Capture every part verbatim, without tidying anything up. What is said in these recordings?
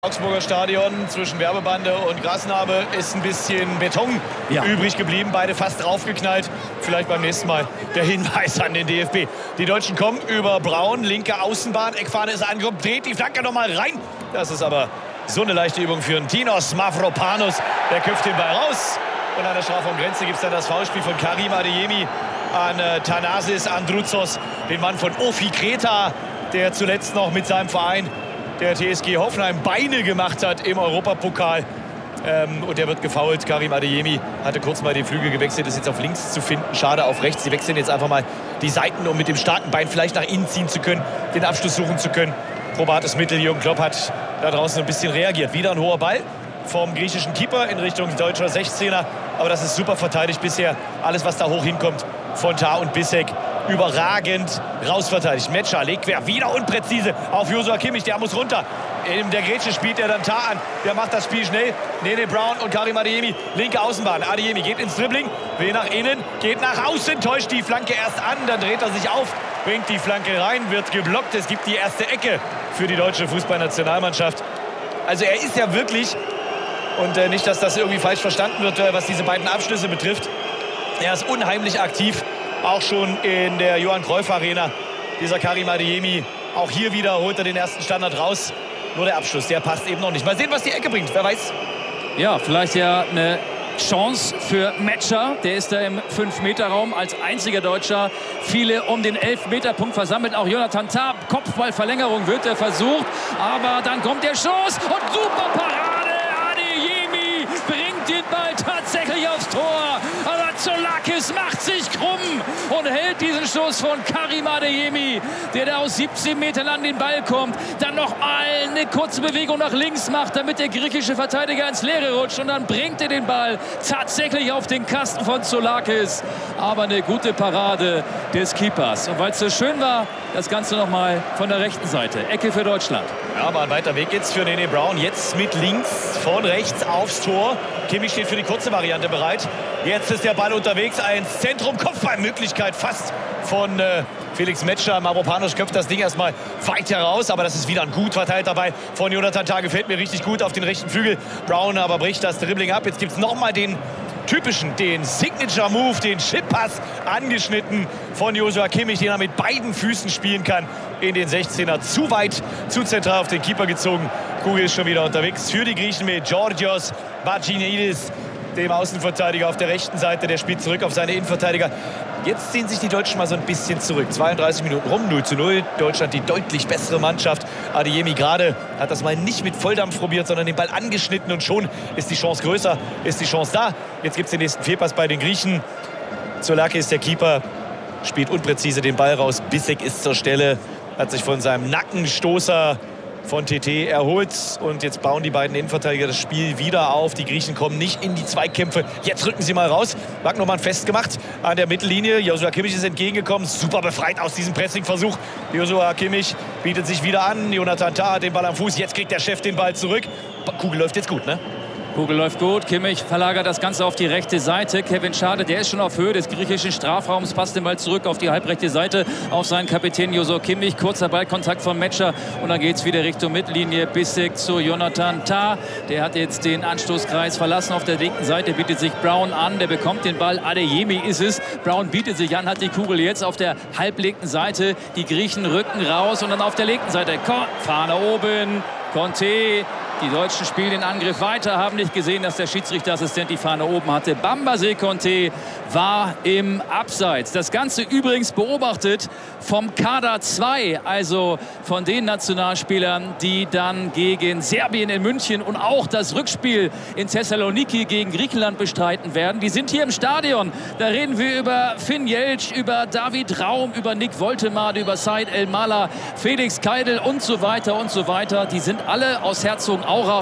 Augsburger Stadion zwischen Werbebande und Grasnarbe ist ein bisschen Beton ja. übrig geblieben. Beide fast draufgeknallt. Vielleicht beim nächsten Mal der Hinweis an den D F B. Die Deutschen kommen über Braun, linke Außenbahn. Eckfahne ist angekommen, dreht die Flanke noch mal rein. Das ist aber so eine leichte Übung für einen Tinos Mavropanos. Der köpft den Ball raus. Und an der Strafraumgrenze gibt es dann das Foulspiel von Karim Adeyemi an äh, Thanasis Androutsos, den Mann von Ofi Kreta, der zuletzt noch mit seinem Verein der T S G Hoffenheim Beine gemacht hat im Europapokal. Ähm, und der wird gefoult. Karim Adeyemi hatte kurz mal den Flügel gewechselt, ist jetzt auf links zu finden. Schade auf rechts. Sie wechseln jetzt einfach mal die Seiten, um mit dem starken Bein vielleicht nach innen ziehen zu können, den Abschluss suchen zu können. Probates Mittel. Jürgen Klopp hat da draußen ein bisschen reagiert. Wieder ein hoher Ball vom griechischen Keeper in Richtung deutscher sechzehner. Aber das ist super verteidigt bisher. Alles, was da hoch hinkommt, von Tah und Bissek, überragend rausverteidigt. Metscher legt quer, wieder unpräzise auf Joshua Kimmich. Der muss runter. In der Grätsche spielt er dann Tah an. Der macht das Spiel schnell. Nene Brown und Karim Adeyemi, linke Außenbahn. Adeyemi geht ins Dribbling, will nach innen, geht nach außen, täuscht die Flanke erst an, dann dreht er sich auf, bringt die Flanke rein, wird geblockt. Es gibt die erste Ecke für die deutsche Fußballnationalmannschaft. Also er ist ja wirklich, und äh, nicht, dass das irgendwie falsch verstanden wird, äh, was diese beiden Abschlüsse betrifft, er ist unheimlich aktiv, auch schon in der Johann Cruyff Arena. Dieser Karim Adeyemi, auch hier wieder holt er den ersten Standard raus. Nur der Abschluss, der passt eben noch nicht. Mal sehen, was die Ecke bringt, wer weiß. Ja, vielleicht ja eine Chance für Metscher. Der ist da im fünf Meter Raum als einziger Deutscher. Viele um den elf Meter Punkt versammelt. Auch Jonathan Tah, Kopfballverlängerung wird er versucht. Aber dann kommt der Schuss und super Parade. Adeyemi bringt den Ball tatsächlich aufs Tor. Aber Zoulakis macht sich krumm und hält diesen Schuss von Karim Adeyemi, der da aus siebzehn Metern an den Ball kommt. Dann noch mal eine kurze Bewegung nach links macht, damit der griechische Verteidiger ins Leere rutscht. Und dann bringt er den Ball tatsächlich auf den Kasten von Zoulakis. Aber eine gute Parade des Keepers. Und weil es so schön war, das Ganze noch mal von der rechten Seite. Ecke für Deutschland. Ja, aber ein weiter Weg jetzt für Nene Brown. Jetzt mit links von rechts aufs Tor. Kimmich steht für die kurze Variante bereit. Jetzt ist der Ball unterwegs. Ein Zentrum, Kopfballmöglichkeit fast von äh, Felix Metscher. Mavropanos köpft das Ding erstmal weit heraus. Aber das ist wieder ein gut verteilter Ball von Jonathan Tah. Gefällt mir richtig gut auf den rechten Flügel. Brown aber bricht das Dribbling ab. Jetzt gibt es nochmal den typischen, den Signature-Move, den Chip-Pass angeschnitten von Joshua Kimmich, den er mit beiden Füßen spielen kann in den sechzehner. Zu weit, zu zentral auf den Keeper gezogen. Kugel ist schon wieder unterwegs für die Griechen mit Georgios Bagianidis, dem Außenverteidiger auf der rechten Seite. Der spielt zurück auf seine Innenverteidiger. Jetzt ziehen sich die Deutschen mal so ein bisschen zurück. zweiunddreißig Minuten rum, null zu null. Deutschland die deutlich bessere Mannschaft. Adeyemi gerade hat das mal nicht mit Volldampf probiert, sondern den Ball angeschnitten. Und schon ist die Chance größer, ist die Chance da. Jetzt gibt es den nächsten Fehlpass bei den Griechen. Zoulakis ist der Keeper, spielt unpräzise den Ball raus. Bissek ist zur Stelle, hat sich von seinem Nackenstoßer von T T erholt. Und jetzt bauen die beiden Innenverteidiger das Spiel wieder auf. Die Griechen kommen nicht in die Zweikämpfe. Jetzt rücken sie mal raus. Wagnermann festgemacht an der Mittellinie. Joshua Kimmich ist entgegengekommen. Super befreit aus diesem Pressingversuch. Joshua Kimmich bietet sich wieder an. Jonathan Tah hat den Ball am Fuß. Jetzt kriegt der Chef den Ball zurück. Kugel läuft jetzt gut, ne? Kugel läuft gut. Kimmich verlagert das Ganze auf die rechte Seite. Kevin Schade, der ist schon auf Höhe des griechischen Strafraums, passt den Ball zurück auf die halbrechte Seite auf seinen Kapitän Joshua Kimmich. Kurzer Ballkontakt von Metscher und dann geht es wieder Richtung Mittellinie. Bissek zu Jonathan Tah. Der hat jetzt den Anstoßkreis verlassen. Auf der linken Seite bietet sich Brown an. Der bekommt den Ball. Adeyemi ist es. Brown bietet sich an, hat die Kugel jetzt auf der halblinken Seite. Die Griechen rücken raus und dann auf der linken Seite. Fahne oben. Conte. Die Deutschen spielen den Angriff weiter, haben nicht gesehen, dass der Schiedsrichterassistent die Fahne oben hatte. Bambase Conte war im Abseits. Das Ganze übrigens beobachtet vom Kader zwei, also von den Nationalspielern, die dann gegen Serbien in München und auch das Rückspiel in Thessaloniki gegen Griechenland bestreiten werden. Die sind hier im Stadion. Da reden wir über Finn Jeltsch, über David Raum, über Nick Woltemade, über Said El-Mala, Felix Keidel und so weiter und so weiter. Die sind alle aus Herzogenaurach,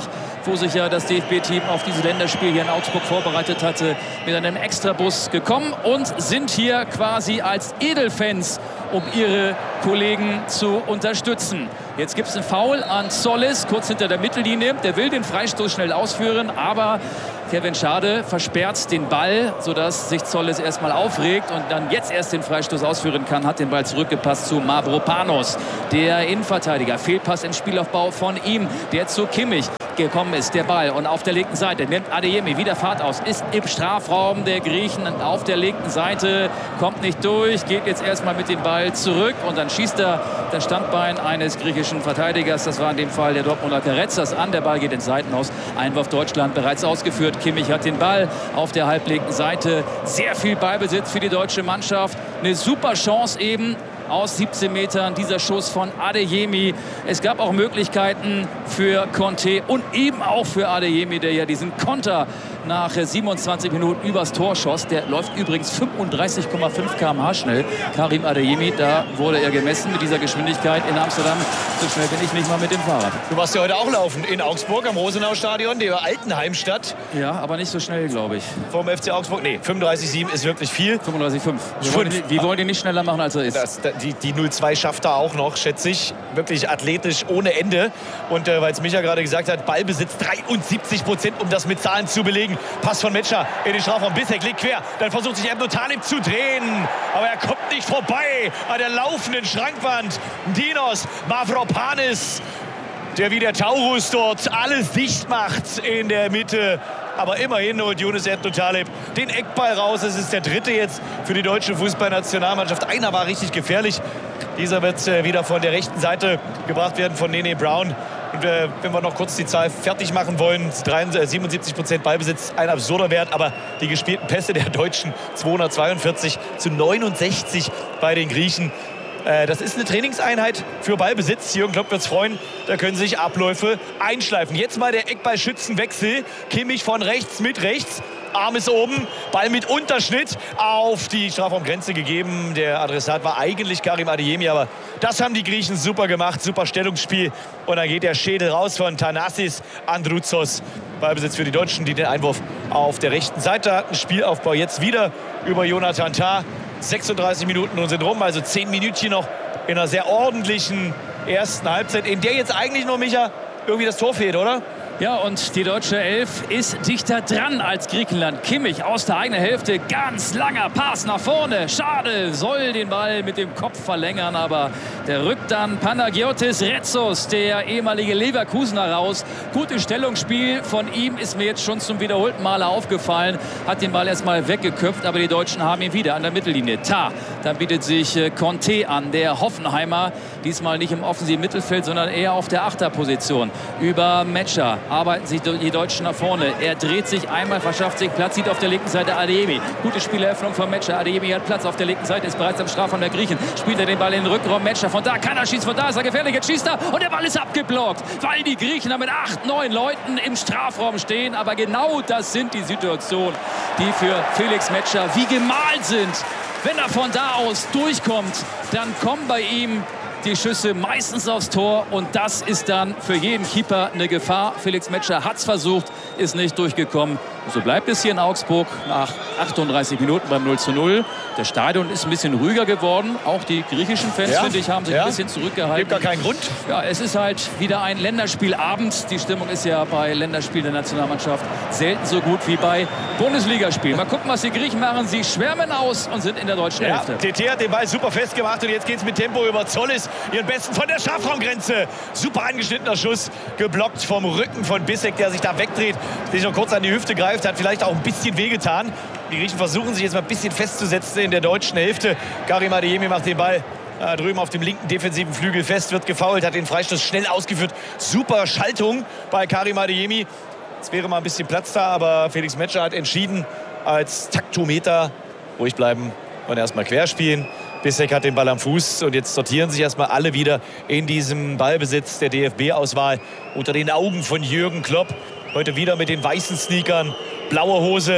wo sich ja das D F B-Team auf dieses Länderspiel hier in Augsburg vorbereitet hatte, mit einem Extrabus gekommen und sind hier quasi als Edelfans, um ihre Kollegen zu unterstützen. Jetzt gibt es einen Foul an Zollis, kurz hinter der Mittellinie. Der will den Freistoß schnell ausführen, aber Kevin Schade versperrt den Ball, sodass sich Zollis erstmal aufregt und dann jetzt erst den Freistoß ausführen kann. Hat den Ball zurückgepasst zu Mavropanos, der Innenverteidiger. Fehlpass im Spielaufbau von ihm, der zu Kimmich gekommen ist. Der Ball und auf der linken Seite nimmt Adeyemi wieder Fahrt aus, ist im Strafraum der Griechen auf der linken Seite, kommt nicht durch, geht jetzt erstmal mit dem Ball zurück und dann schießt er das Standbein eines griechischen Verteidigers. Das war in dem Fall der Dortmunder Karetzas an. Der Ball geht ins Seitenhaus. Einwurf Deutschland bereits ausgeführt. Kimmich hat den Ball auf der halblinken Seite. Sehr viel Ballbesitz für die deutsche Mannschaft. Eine super Chance eben aus siebzehn Metern, dieser Schuss von Adeyemi. Es gab auch Möglichkeiten für Conte und eben auch für Adeyemi, der ja diesen Konter nach siebenundzwanzig Minuten übers Tor schoss. Der läuft übrigens fünfunddreißig Komma fünf Kilometer pro Stunde schnell. Karim Adeyemi, da wurde er gemessen mit dieser Geschwindigkeit in Amsterdam. So schnell bin ich nicht mal mit dem Fahrrad. Du warst ja heute auch laufen in Augsburg am Rosenau-Stadion, der alten Heimstadt. Ja, aber nicht so schnell, glaube ich. Vom F C Augsburg? Nee, fünfunddreißig Komma sieben ist wirklich viel. fünfunddreißig Komma fünf. Wir wollen, wir wollen ihn nicht schneller machen, als er ist. Das, die die null zwei schafft er auch noch, schätze ich. Wirklich athletisch ohne Ende. Und äh, weil es Micha gerade gesagt hat, Ballbesitz dreiundsiebzig Prozent, um das mit Zahlen zu belegen. Pass von Metscher in den Strafraum. Bissek legt quer. Dann versucht sich Emre Talib zu drehen. Aber er kommt nicht vorbei an der laufenden Schrankwand. Dinos Mavropanos, der wie der Taurus dort alles dicht macht in der Mitte. Aber immerhin holt Younes Emre Talib den Eckball raus. Es ist der dritte jetzt für die deutsche Fußballnationalmannschaft. Einer war richtig gefährlich. Dieser wird äh, wieder von der rechten Seite gebracht werden von Nene Brown. Und äh, wenn wir noch kurz die Zahl fertig machen wollen, siebenundsiebzig Prozent Ballbesitz, ein absurder Wert. Aber die gespielten Pässe der Deutschen zweihundertzweiundvierzig zu neunundsechzig bei den Griechen. Das ist eine Trainingseinheit für Ballbesitz. Jürgen Klopp wird es freuen. Da können sich Abläufe einschleifen. Jetzt mal der Eckballschützenwechsel. Kimmich von rechts mit rechts. Arm ist oben. Ball mit Unterschnitt auf die Strafraumgrenze gegeben. Der Adressat war eigentlich Karim Adeyemi. Aber das haben die Griechen super gemacht. Super Stellungsspiel. Und dann geht der Schädel raus von Thanasis Androuzos. Ballbesitz für die Deutschen, die den Einwurf auf der rechten Seite hatten. Spielaufbau jetzt wieder über Jonathan Tah. sechsunddreißig Minuten und sind rum, also zehn Minütchen noch in einer sehr ordentlichen ersten Halbzeit, in der jetzt eigentlich nur, Micha, irgendwie das Tor fehlt, oder? Ja, und die deutsche Elf ist dichter dran als Griechenland. Kimmich aus der eigenen Hälfte, ganz langer Pass nach vorne. Schade, soll den Ball mit dem Kopf verlängern, aber der rückt dann Panagiotis Retsos, der ehemalige Leverkusener, raus. Gutes Stellungsspiel von ihm ist mir jetzt schon zum wiederholten Male aufgefallen. Hat den Ball erstmal weggeköpft, aber die Deutschen haben ihn wieder an der Mittellinie. Tah, da bietet sich Conte an, der Hoffenheimer. Diesmal nicht im offensiven Mittelfeld, sondern eher auf der Achterposition. Über Metscher arbeiten sich die Deutschen nach vorne. Er dreht sich einmal, verschafft sich Platz, sieht auf der linken Seite Adeyemi. Gute Spieleröffnung von Metscher. Adeyemi hat Platz auf der linken Seite, ist bereits am Strafraum der Griechen. Spielt er den Ball in den Rückraum. Metscher, von da kann er schießen, von da ist er gefährlich. Jetzt schießt er und der Ball ist abgeblockt, weil die Griechen da mit acht, neun Leuten im Strafraum stehen. Aber genau das sind die Situationen, die für Felix Metscher wie gemalt sind. Wenn er von da aus durchkommt, dann kommen bei ihm die Schüsse meistens aufs Tor und das ist dann für jeden Keeper eine Gefahr. Felix Metscher hat es versucht, ist nicht durchgekommen. So bleibt es hier in Augsburg nach achtunddreißig Minuten beim null zu null. Der Stadion ist ein bisschen ruhiger geworden. Auch die griechischen Fans, ja, finde ich, haben sich ja. ein bisschen zurückgehalten. Gibt gar keinen Grund. Ja, es ist halt wieder ein Länderspielabend. Die Stimmung ist ja bei Länderspielen der Nationalmannschaft selten so gut wie bei Bundesligaspielen. Mal gucken, was die Griechen machen. Sie schwärmen aus und sind in der deutschen ja, Hälfte. T T hat den Ball super festgemacht und jetzt geht es mit Tempo über Zollis. Ihren besten von der Strafraumgrenze. Super angeschnittener Schuss, geblockt vom Rücken von Bissek, der sich da wegdreht, sich noch kurz an die Hüfte greift, hat vielleicht auch ein bisschen wehgetan. Die Griechen versuchen sich jetzt mal ein bisschen festzusetzen in der deutschen Hälfte. Karim Adeyemi macht den Ball äh, drüben auf dem linken defensiven Flügel fest, wird gefoult, hat den Freistoß schnell ausgeführt. Super Schaltung bei Karim Adeyemi. Es wäre mal ein bisschen Platz da, aber Felix Metscher hat entschieden, als Taktometer ruhig bleiben und erstmal querspielen. Bissek hat den Ball am Fuß und jetzt sortieren sich erstmal alle wieder in diesem Ballbesitz der D F B-Auswahl unter den Augen von Jürgen Klopp. Heute wieder mit den weißen Sneakern, blaue Hose,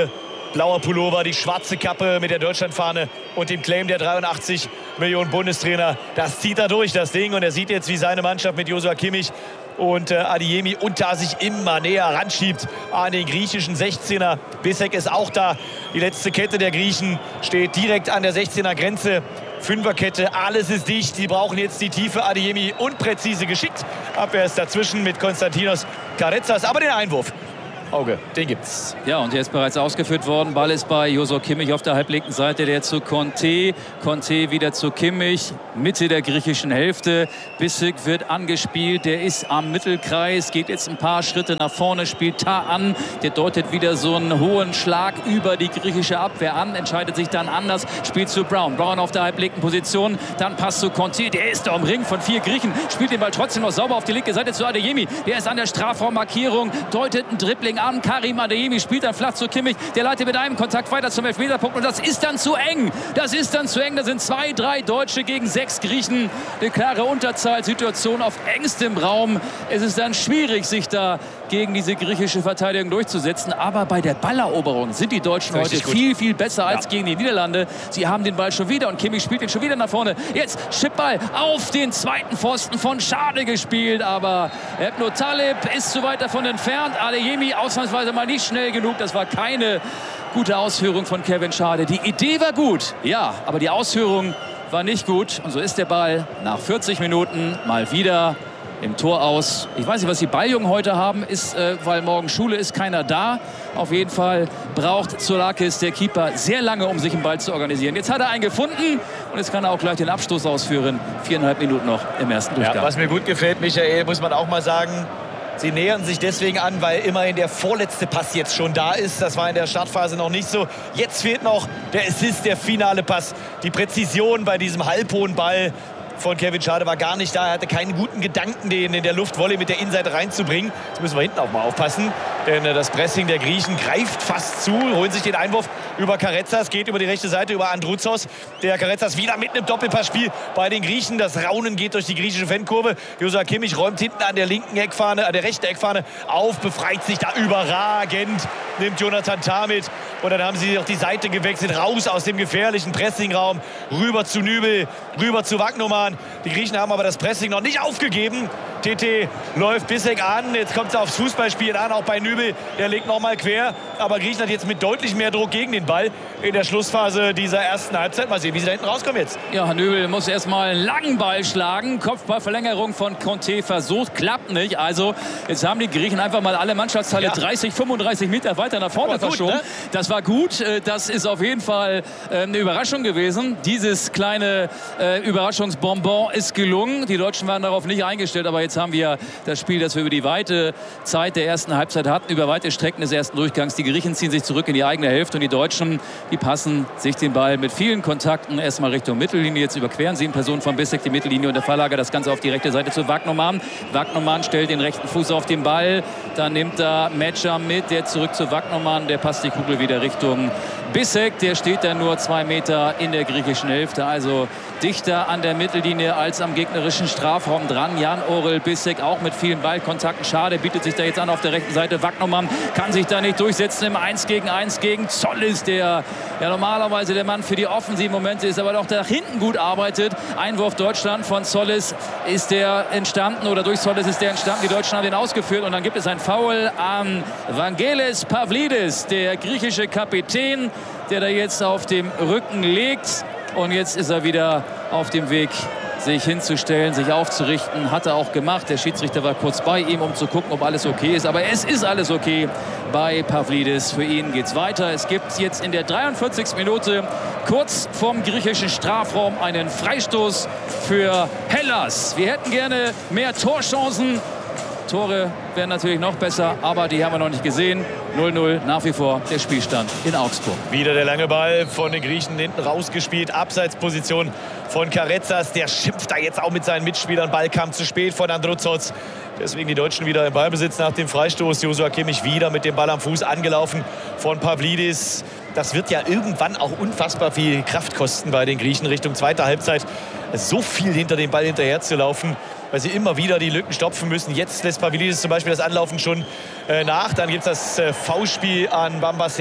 blauer Pullover, die schwarze Kappe mit der Deutschlandfahne und dem Claim der dreiundachtzig Millionen Bundestrainer. Das zieht er durch, das Ding. Und er sieht jetzt, wie seine Mannschaft mit Joshua Kimmich und äh, Adeyemi und da sich immer näher ranschiebt an den griechischen sechzehner. Bissek ist auch da. Die letzte Kette der Griechen steht direkt an der sechzehner Grenze. Fünferkette, alles ist dicht. Die brauchen jetzt die Tiefe. Adeyemi und präzise geschickt. Abwehr ist dazwischen mit Konstantinos Karetzas. Aber den Einwurf, Auge, den gibt's. Ja, und der ist bereits ausgeführt worden. Ball ist bei Joshua Kimmich auf der halblinken Seite, der zu Conte. Conte wieder zu Kimmich, Mitte der griechischen Hälfte. Bissek wird angespielt, der ist am Mittelkreis, geht jetzt ein paar Schritte nach vorne, spielt Da an. Der deutet wieder so einen hohen Schlag über die griechische Abwehr an, entscheidet sich dann anders, spielt zu Brown. Brown auf der halblinken Position, dann Pass zu Conte, der ist da umringt von vier Griechen, spielt den Ball trotzdem noch sauber auf die linke Seite zu Adeyemi. Der ist an der Strafraummarkierung, deutet ein Dribbling an. Karim Adeyemi spielt dann flach zu Kimmich. Der leitet mit einem Kontakt weiter zum Elfmeterpunkt. Und das ist dann zu eng. Das ist dann zu eng. Da sind zwei, drei Deutsche gegen sechs Griechen. Eine klare Unterzahlsituation auf engstem Raum. Es ist dann schwierig, sich da gegen diese griechische Verteidigung durchzusetzen. Aber bei der Balleroberung sind die Deutschen heute viel, viel besser als ja. gegen die Niederlande. Sie haben den Ball schon wieder und Kimmich spielt ihn schon wieder nach vorne. Jetzt Chipball auf den zweiten Pfosten von Schade gespielt. Aber Ebno Taleb ist zu weit davon entfernt. Adeyemi ausnahmsweise mal nicht schnell genug. Das war keine gute Ausführung von Kevin Schade. Die Idee war gut, ja, aber die Ausführung war nicht gut. Und so ist der Ball nach vierzig Minuten mal wieder im Tor aus. Ich weiß nicht, was die Balljungen heute haben, ist, äh, weil morgen Schule ist, keiner da. Auf jeden Fall braucht Zoulakis, der Keeper, sehr lange, um sich einen Ball zu organisieren. Jetzt hat er einen gefunden und jetzt kann er auch gleich den Abstoß ausführen. Viereinhalb Minuten noch im ersten Durchgang. Ja, was mir gut gefällt, Michael, muss man auch mal sagen, sie nähern sich deswegen an, weil immerhin der vorletzte Pass jetzt schon da ist. Das war in der Startphase noch nicht so. Jetzt fehlt noch der Assist, der finale Pass. Die Präzision bei diesem halbhohen Ball von Kevin Schade war gar nicht da. Er hatte keinen guten Gedanken, den in der Luftvolley mit der Innenseite reinzubringen. Jetzt müssen wir hinten auch mal aufpassen, denn das Pressing der Griechen greift fast zu, holen sich den Einwurf über Karetzas, geht über die rechte Seite über Androuzos. Der Karetzas wieder mit einem Doppelpassspiel bei den Griechen. Das Raunen geht durch die griechische Fankurve. Joshua Kimmich räumt hinten an der linken Eckfahne, an der rechten Eckfahne auf, befreit sich da überragend, nimmt Jonathan Tah mit. Und dann haben sie auf die Seite gewechselt, raus aus dem gefährlichen Pressingraum, rüber zu Nübel, rüber zu Wagnoman. Die Griechen haben aber das Pressing noch nicht aufgegeben. T T läuft Bissek an, jetzt kommt es aufs Fußballspielen an, auch bei Nübel, der legt noch mal quer. Aber Griechenland jetzt mit deutlich mehr Druck gegen den Ball in der Schlussphase dieser ersten Halbzeit. Mal sehen, wie sie da hinten rauskommen jetzt. Ja, Nübel muss erstmal einen langen Ball schlagen. Kopfballverlängerung von Conte versucht, klappt nicht. Also jetzt haben die Griechen einfach mal alle Mannschaftsteile ja. dreißig, fünfunddreißig Meter weiter nach vorne verschoben. Gut, ne? Das war gut, das ist auf jeden Fall eine Überraschung gewesen. Dieses kleine äh, Überraschungsbonbon ist gelungen. Die Deutschen waren darauf nicht eingestellt, aber jetzt haben wir das Spiel, das wir über die weite Zeit der ersten Halbzeit hatten, über weite Strecken des ersten Durchgangs. Die Griechen ziehen sich zurück in die eigene Hälfte und die Deutschen, die passen sich den Ball mit vielen Kontakten erstmal Richtung Mittellinie. Jetzt überqueren sie in Person von Bissek die Mittellinie und der Verlager das Ganze auf die rechte Seite zu Wagnoman. Wagnoman stellt den rechten Fuß auf den Ball. Dann nimmt er Metscher mit, der zurück zu Wagnoman. Der passt die Kugel wieder Richtung Bissek. Der steht dann nur zwei Meter in der griechischen Hälfte. Also dichter an der Mittellinie als am gegnerischen Strafraum dran. Jan-Orel Bissek auch mit vielen Ballkontakten. Schade, bietet sich da jetzt an auf der rechten Seite. Wagnoman kann sich da nicht durchsetzen im eins gegen eins gegen Zollis, der ja normalerweise der Mann für die offensiven Momente ist, aber auch nach hinten gut arbeitet. Einwurf Deutschland von Zollis ist der entstanden, oder durch Zollis ist der entstanden. Die Deutschen haben den ausgeführt und dann gibt es ein Foul an Vangelis Pavlidis, der griechische Kapitän, der da jetzt auf dem Rücken liegt. Und jetzt ist er wieder auf dem Weg, sich hinzustellen, sich aufzurichten. Hat er auch gemacht. Der Schiedsrichter war kurz bei ihm, um zu gucken, ob alles okay ist. Aber es ist alles okay bei Pavlidis. Für ihn geht's weiter. Es gibt jetzt in der dreiundvierzigsten Minute kurz vorm griechischen Strafraum einen Freistoß für Hellas. Wir hätten gerne mehr Torchancen. Tore wären natürlich noch besser, aber die haben wir noch nicht gesehen. null null nach wie vor der Spielstand in Augsburg. Wieder der lange Ball von den Griechen hinten rausgespielt. Abseitsposition von Karetzas. Der schimpft da jetzt auch mit seinen Mitspielern. Ball kam zu spät von Androuzos. Deswegen die Deutschen wieder im Ballbesitz nach dem Freistoß. Joshua Kimmich wieder mit dem Ball am Fuß angelaufen von Pavlidis. Das wird ja irgendwann auch unfassbar viel Kraft kosten bei den Griechen Richtung zweiter Halbzeit. So viel hinter dem Ball hinterher zu laufen, weil sie immer wieder die Lücken stopfen müssen. Jetzt lässt Pavlidis zum Beispiel das Anlaufen schon äh, nach. Dann gibt es das äh, Foulspiel an Bambassé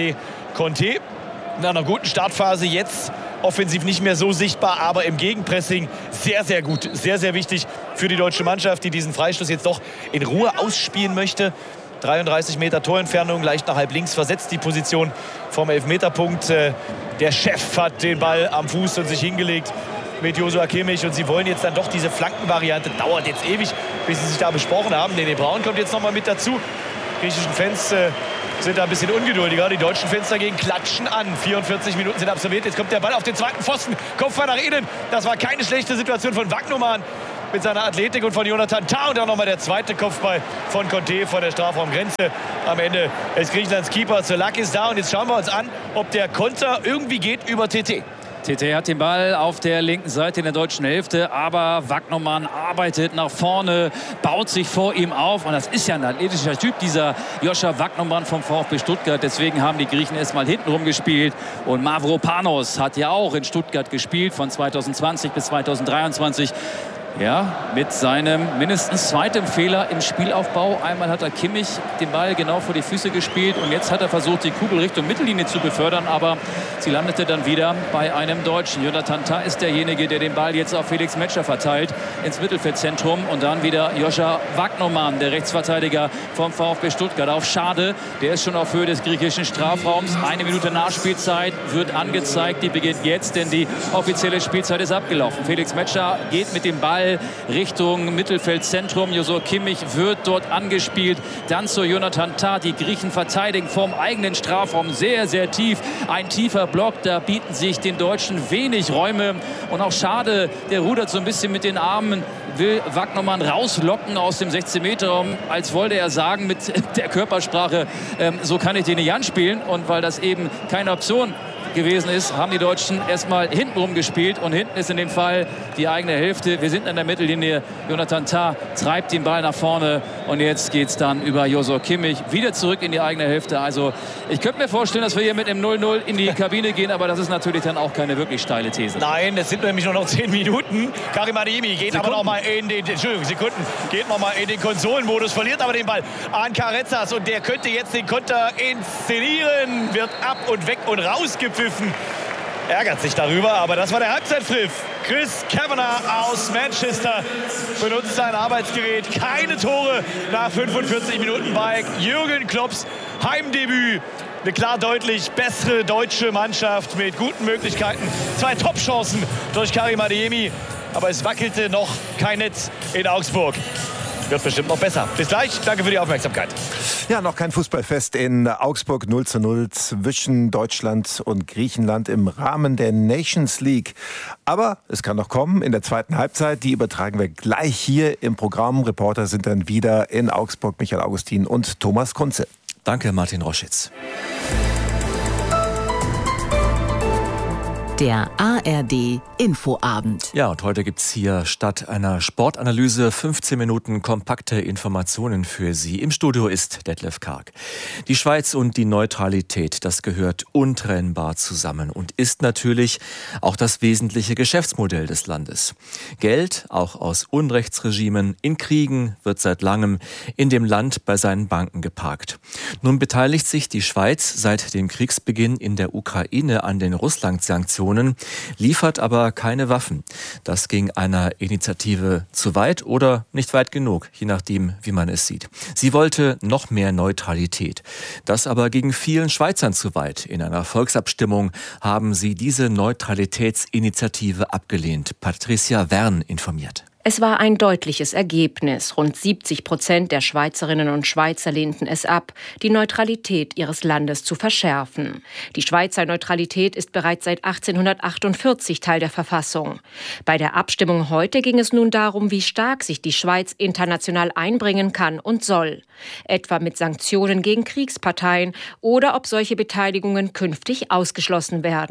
Conte in einer guten Startphase, jetzt offensiv nicht mehr so sichtbar, aber im Gegenpressing sehr, sehr gut. Sehr, sehr wichtig für die deutsche Mannschaft, die diesen Freistoß jetzt doch in Ruhe ausspielen möchte. dreiunddreißig Meter Torentfernung, leicht nach halb links versetzt die Position vom Elfmeterpunkt. Der Chef hat den Ball am Fuß und sich hingelegt mit Joshua Kimmich. Und sie wollen jetzt dann doch diese Flankenvariante. Dauert jetzt ewig, bis sie sich da besprochen haben. Nene Braun kommt jetzt noch mal mit dazu. Die griechischen Fans äh, sind da ein bisschen ungeduldiger. Die deutschen Fans dagegen klatschen an. vierundvierzig Minuten sind absolviert. Jetzt kommt der Ball auf den zweiten Pfosten. Kopfball nach innen. Das war keine schlechte Situation von Wagnumann mit seiner Athletik und von Jonathan Tah. Und auch nochmal der zweite Kopfball von Conte von der Strafraumgrenze. Am Ende ist Griechenlands Keeper Tsolakis da. Und jetzt schauen wir uns an, ob der Konter irgendwie geht über T T. T T hat den Ball auf der linken Seite in der deutschen Hälfte, aber Wagnumann arbeitet nach vorne, baut sich vor ihm auf. Und das ist ja ein athletischer Typ, dieser Joscha Wagnumann vom VfB Stuttgart. Deswegen haben die Griechen erstmal hintenrum gespielt. Und Mavropanos hat ja auch in Stuttgart gespielt, von zweitausendzwanzig bis zweitausenddreiundzwanzig. Ja, mit seinem mindestens zweiten Fehler im Spielaufbau. Einmal hat er Kimmich den Ball genau vor die Füße gespielt und jetzt hat er versucht, die Kugel Richtung Mittellinie zu befördern, aber sie landete dann wieder bei einem Deutschen. Jonathan Tah ist derjenige, der den Ball jetzt auf Felix Metscher verteilt ins Mittelfeldzentrum und dann wieder Joscha Wagnumann, der Rechtsverteidiger vom VfB Stuttgart, auf Schade. Der ist schon auf Höhe des griechischen Strafraums. Eine Minute Nachspielzeit wird angezeigt. Die beginnt jetzt, denn die offizielle Spielzeit ist abgelaufen. Felix Metscher geht mit dem Ball Richtung Mittelfeldzentrum. Joshua Kimmich wird dort angespielt. Dann zu Jonathan Tah. Die Griechen verteidigen vorm eigenen Strafraum sehr, sehr tief. Ein tiefer Block. Da bieten sich den Deutschen wenig Räume. Und auch Schade, der rudert so ein bisschen mit den Armen, will Wagnumann rauslocken aus dem sechzehn Meter Raum, als wollte er sagen mit der Körpersprache, ähm, so kann ich den nicht anspielen. Und weil das eben keine Option gewesen ist, haben die Deutschen erstmal hintenrum gespielt und hinten ist in dem Fall die eigene Hälfte. Wir sind an der Mittellinie. Jonathan Tah treibt den Ball nach vorne und jetzt geht es dann über Joshua Kimmich wieder zurück in die eigene Hälfte. Also ich könnte mir vorstellen, dass wir hier mit einem null null in die Kabine gehen, aber das ist natürlich dann auch keine wirklich steile These. Nein, es sind nämlich nur noch zehn Minuten. Karim Adeyemi geht Sekunden. aber noch mal in den, Entschuldigung, Sekunden, geht noch mal in den Konsolenmodus, verliert aber den Ball an Carezas und der könnte jetzt den Konter inszenieren, wird ab und weg und rausgepfiffen. Ärgert sich darüber, aber das war der Halbzeitpfiff. Chris Kavanagh aus Manchester benutzt sein Arbeitsgerät. Keine Tore nach fünfundvierzig Minuten bei Jürgen Klopps Heimdebüt. Eine klar deutlich bessere deutsche Mannschaft mit guten Möglichkeiten. Zwei Top-Chancen durch Karim Adeyemi, aber es wackelte noch kein Netz in Augsburg. Wird bestimmt noch besser. Bis gleich. Danke für die Aufmerksamkeit. Ja, noch kein Fußballfest in Augsburg. null zu null zwischen Deutschland und Griechenland im Rahmen der Nations League. Aber es kann noch kommen in der zweiten Halbzeit. Die übertragen wir gleich hier im Programm. Reporter sind dann wieder in Augsburg, Michael Augustin und Thomas Kunze. Danke, Martin Roschitz. Der A R D Infoabend. Ja, und heute gibt's hier statt einer Sportanalyse fünfzehn Minuten kompakte Informationen für Sie. Im Studio ist Detlef Karg. Die Schweiz und die Neutralität, das gehört untrennbar zusammen und ist natürlich auch das wesentliche Geschäftsmodell des Landes. Geld, auch aus Unrechtsregimen, in Kriegen wird seit langem in dem Land bei seinen Banken geparkt. Nun beteiligt sich die Schweiz seit dem Kriegsbeginn in der Ukraine an den Russland-Sanktionen, liefert aber keine Waffen. Das ging einer Initiative zu weit oder nicht weit genug, je nachdem, wie man es sieht. Sie wollte noch mehr Neutralität. Das aber ging vielen Schweizern zu weit. In einer Volksabstimmung haben sie diese Neutralitätsinitiative abgelehnt. Patricia Wern informiert. Es war ein deutliches Ergebnis. Rund siebzig Prozent der Schweizerinnen und Schweizer lehnten es ab, die Neutralität ihres Landes zu verschärfen. Die Schweizer Neutralität ist bereits seit achtzehnhundertachtundvierzig Teil der Verfassung. Bei der Abstimmung heute ging es nun darum, wie stark sich die Schweiz international einbringen kann und soll. Etwa mit Sanktionen gegen Kriegsparteien oder ob solche Beteiligungen künftig ausgeschlossen werden.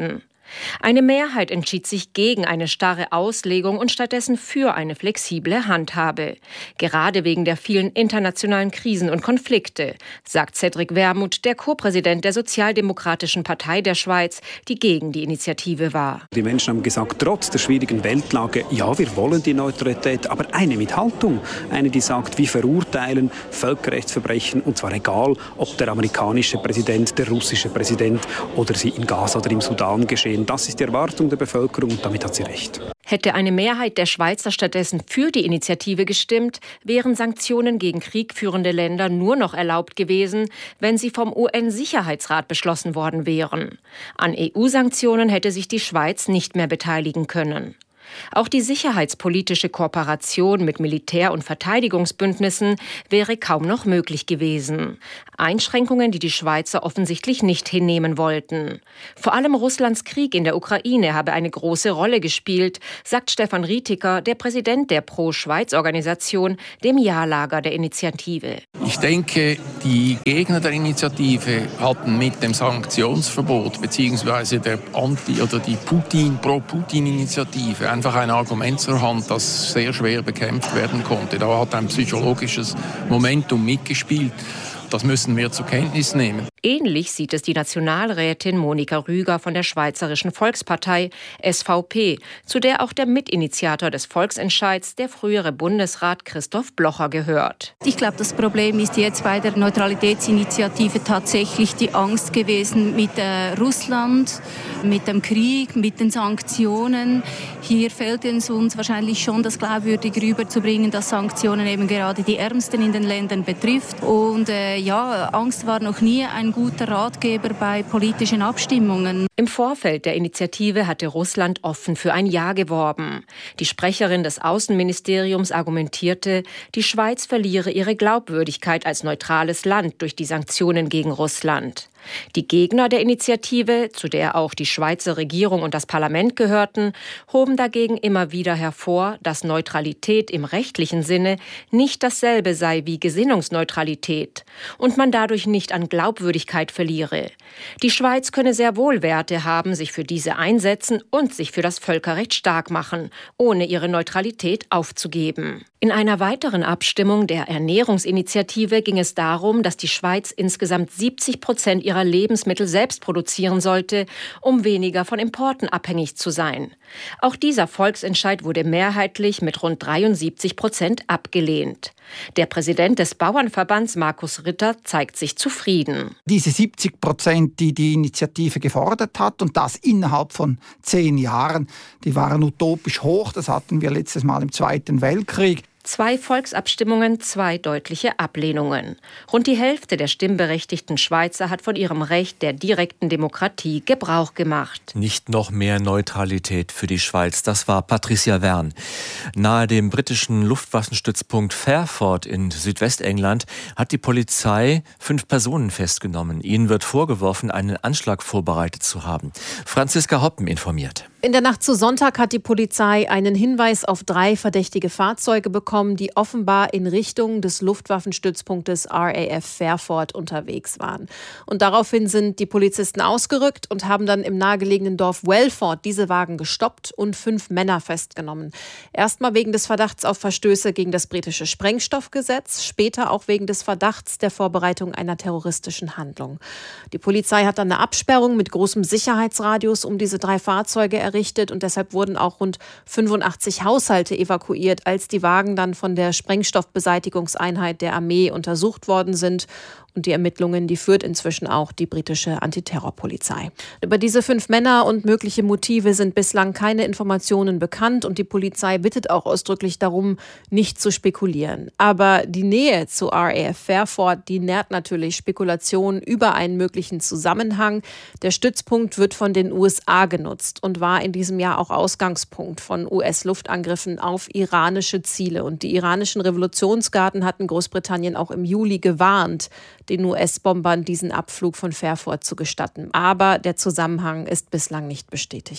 Eine Mehrheit entschied sich gegen eine starre Auslegung und stattdessen für eine flexible Handhabe. Gerade wegen der vielen internationalen Krisen und Konflikte, sagt Cédric Wermuth, der Co-Präsident der Sozialdemokratischen Partei der Schweiz, die gegen die Initiative war. Die Menschen haben gesagt, trotz der schwierigen Weltlage, ja, wir wollen die Neutralität, aber eine mit Haltung. Eine, die sagt, wir verurteilen Völkerrechtsverbrechen, und zwar egal, ob der amerikanische Präsident, der russische Präsident oder sie in Gaza oder im Sudan geschehen. Das ist die Erwartung der Bevölkerung und damit hat sie recht. Hätte eine Mehrheit der Schweizer stattdessen für die Initiative gestimmt, wären Sanktionen gegen kriegführende Länder nur noch erlaubt gewesen, wenn sie vom U N-Sicherheitsrat beschlossen worden wären. An E U-Sanktionen hätte sich die Schweiz nicht mehr beteiligen können. Auch die sicherheitspolitische Kooperation mit Militär- und Verteidigungsbündnissen wäre kaum noch möglich gewesen. Einschränkungen, die die Schweizer offensichtlich nicht hinnehmen wollten. Vor allem Russlands Krieg in der Ukraine habe eine große Rolle gespielt, sagt Stefan Rietiker, der Präsident der Pro-Schweiz-Organisation, dem Ja-Lager der Initiative. Ich denke, die Gegner der Initiative hatten mit dem Sanktionsverbot bzw. der Anti- oder die Putin, Pro-Putin-Initiative einfach ein Argument zur Hand, das sehr schwer bekämpft werden konnte. Da hat ein psychologisches Momentum mitgespielt. Das müssen wir zur Kenntnis nehmen. Ähnlich sieht es die Nationalrätin Monika Rüger von der Schweizerischen Volkspartei S V P, zu der auch der Mitinitiator des Volksentscheids, der frühere Bundesrat Christoph Blocher, gehört. Ich glaube, das Problem ist jetzt bei der Neutralitätsinitiative tatsächlich die Angst gewesen mit äh, Russland, mit dem Krieg, mit den Sanktionen. Hier fehlt es uns wahrscheinlich schon, das glaubwürdig rüberzubringen, dass Sanktionen eben gerade die Ärmsten in den Ländern betrifft. Und äh, ja, Angst war noch nie ein guter Ratgeber bei politischen Abstimmungen. Im Vorfeld der Initiative hatte Russland offen für ein Ja geworben. Die Sprecherin des Außenministeriums argumentierte, die Schweiz verliere ihre Glaubwürdigkeit als neutrales Land durch die Sanktionen gegen Russland. Die Gegner der Initiative, zu der auch die Schweizer Regierung und das Parlament gehörten, hoben dagegen immer wieder hervor, dass Neutralität im rechtlichen Sinne nicht dasselbe sei wie Gesinnungsneutralität und man dadurch nicht an Glaubwürdigkeit verliere. Die Schweiz könne sehr wohl Werte haben, sich für diese einsetzen und sich für das Völkerrecht stark machen, ohne ihre Neutralität aufzugeben. In einer weiteren Abstimmung der Ernährungsinitiative ging es darum, dass die Schweiz insgesamt siebzig Prozent ihrer Lebensmittel selbst produzieren sollte, um weniger von Importen abhängig zu sein. Auch dieser Volksentscheid wurde mehrheitlich mit rund dreiundsiebzig Prozent abgelehnt. Der Präsident des Bauernverbands, Markus Ritter, zeigt sich zufrieden. Diese siebzig Prozent, die die Initiative gefordert hat, und das innerhalb von zehn Jahren, die waren utopisch hoch. Das hatten wir letztes Mal im Zweiten Weltkrieg. Zwei Volksabstimmungen, zwei deutliche Ablehnungen. Rund die Hälfte der stimmberechtigten Schweizer hat von ihrem Recht der direkten Demokratie Gebrauch gemacht. Nicht noch mehr Neutralität für die Schweiz. Das war Patricia Wern. Nahe dem britischen Luftwaffenstützpunkt Fairford in Südwestengland hat die Polizei fünf Personen festgenommen. Ihnen wird vorgeworfen, einen Anschlag vorbereitet zu haben. Franziska Hoppen informiert. In der Nacht zu Sonntag hat die Polizei einen Hinweis auf drei verdächtige Fahrzeuge bekommen, die offenbar in Richtung des Luftwaffenstützpunktes R A F Fairford unterwegs waren. Und daraufhin sind die Polizisten ausgerückt und haben dann im nahegelegenen Dorf Welford diese Wagen gestoppt und fünf Männer festgenommen. Erstmal wegen des Verdachts auf Verstöße gegen das britische Sprengstoffgesetz, später auch wegen des Verdachts der Vorbereitung einer terroristischen Handlung. Die Polizei hat dann eine Absperrung mit großem Sicherheitsradius um diese drei Fahrzeuge errichtet und deshalb wurden auch rund fünfundachtzig Haushalte evakuiert, als die Wagen dann von der Sprengstoffbeseitigungseinheit der Armee untersucht worden sind. Und die Ermittlungen, die führt inzwischen auch die britische Antiterrorpolizei. Über diese fünf Männer und mögliche Motive sind bislang keine Informationen bekannt und die Polizei bittet auch ausdrücklich darum, nicht zu spekulieren. Aber die Nähe zu R A F Fairford, die nährt natürlich Spekulationen über einen möglichen Zusammenhang. Der Stützpunkt wird von den U S A genutzt und war in diesem Jahr auch Ausgangspunkt von U S-Luftangriffen auf iranische Ziele. Und die iranischen Revolutionsgarden hatten Großbritannien auch im Juli gewarnt, den U S-Bombern diesen Abflug von Fairford zu gestatten. Aber der Zusammenhang ist bislang nicht bestätigt.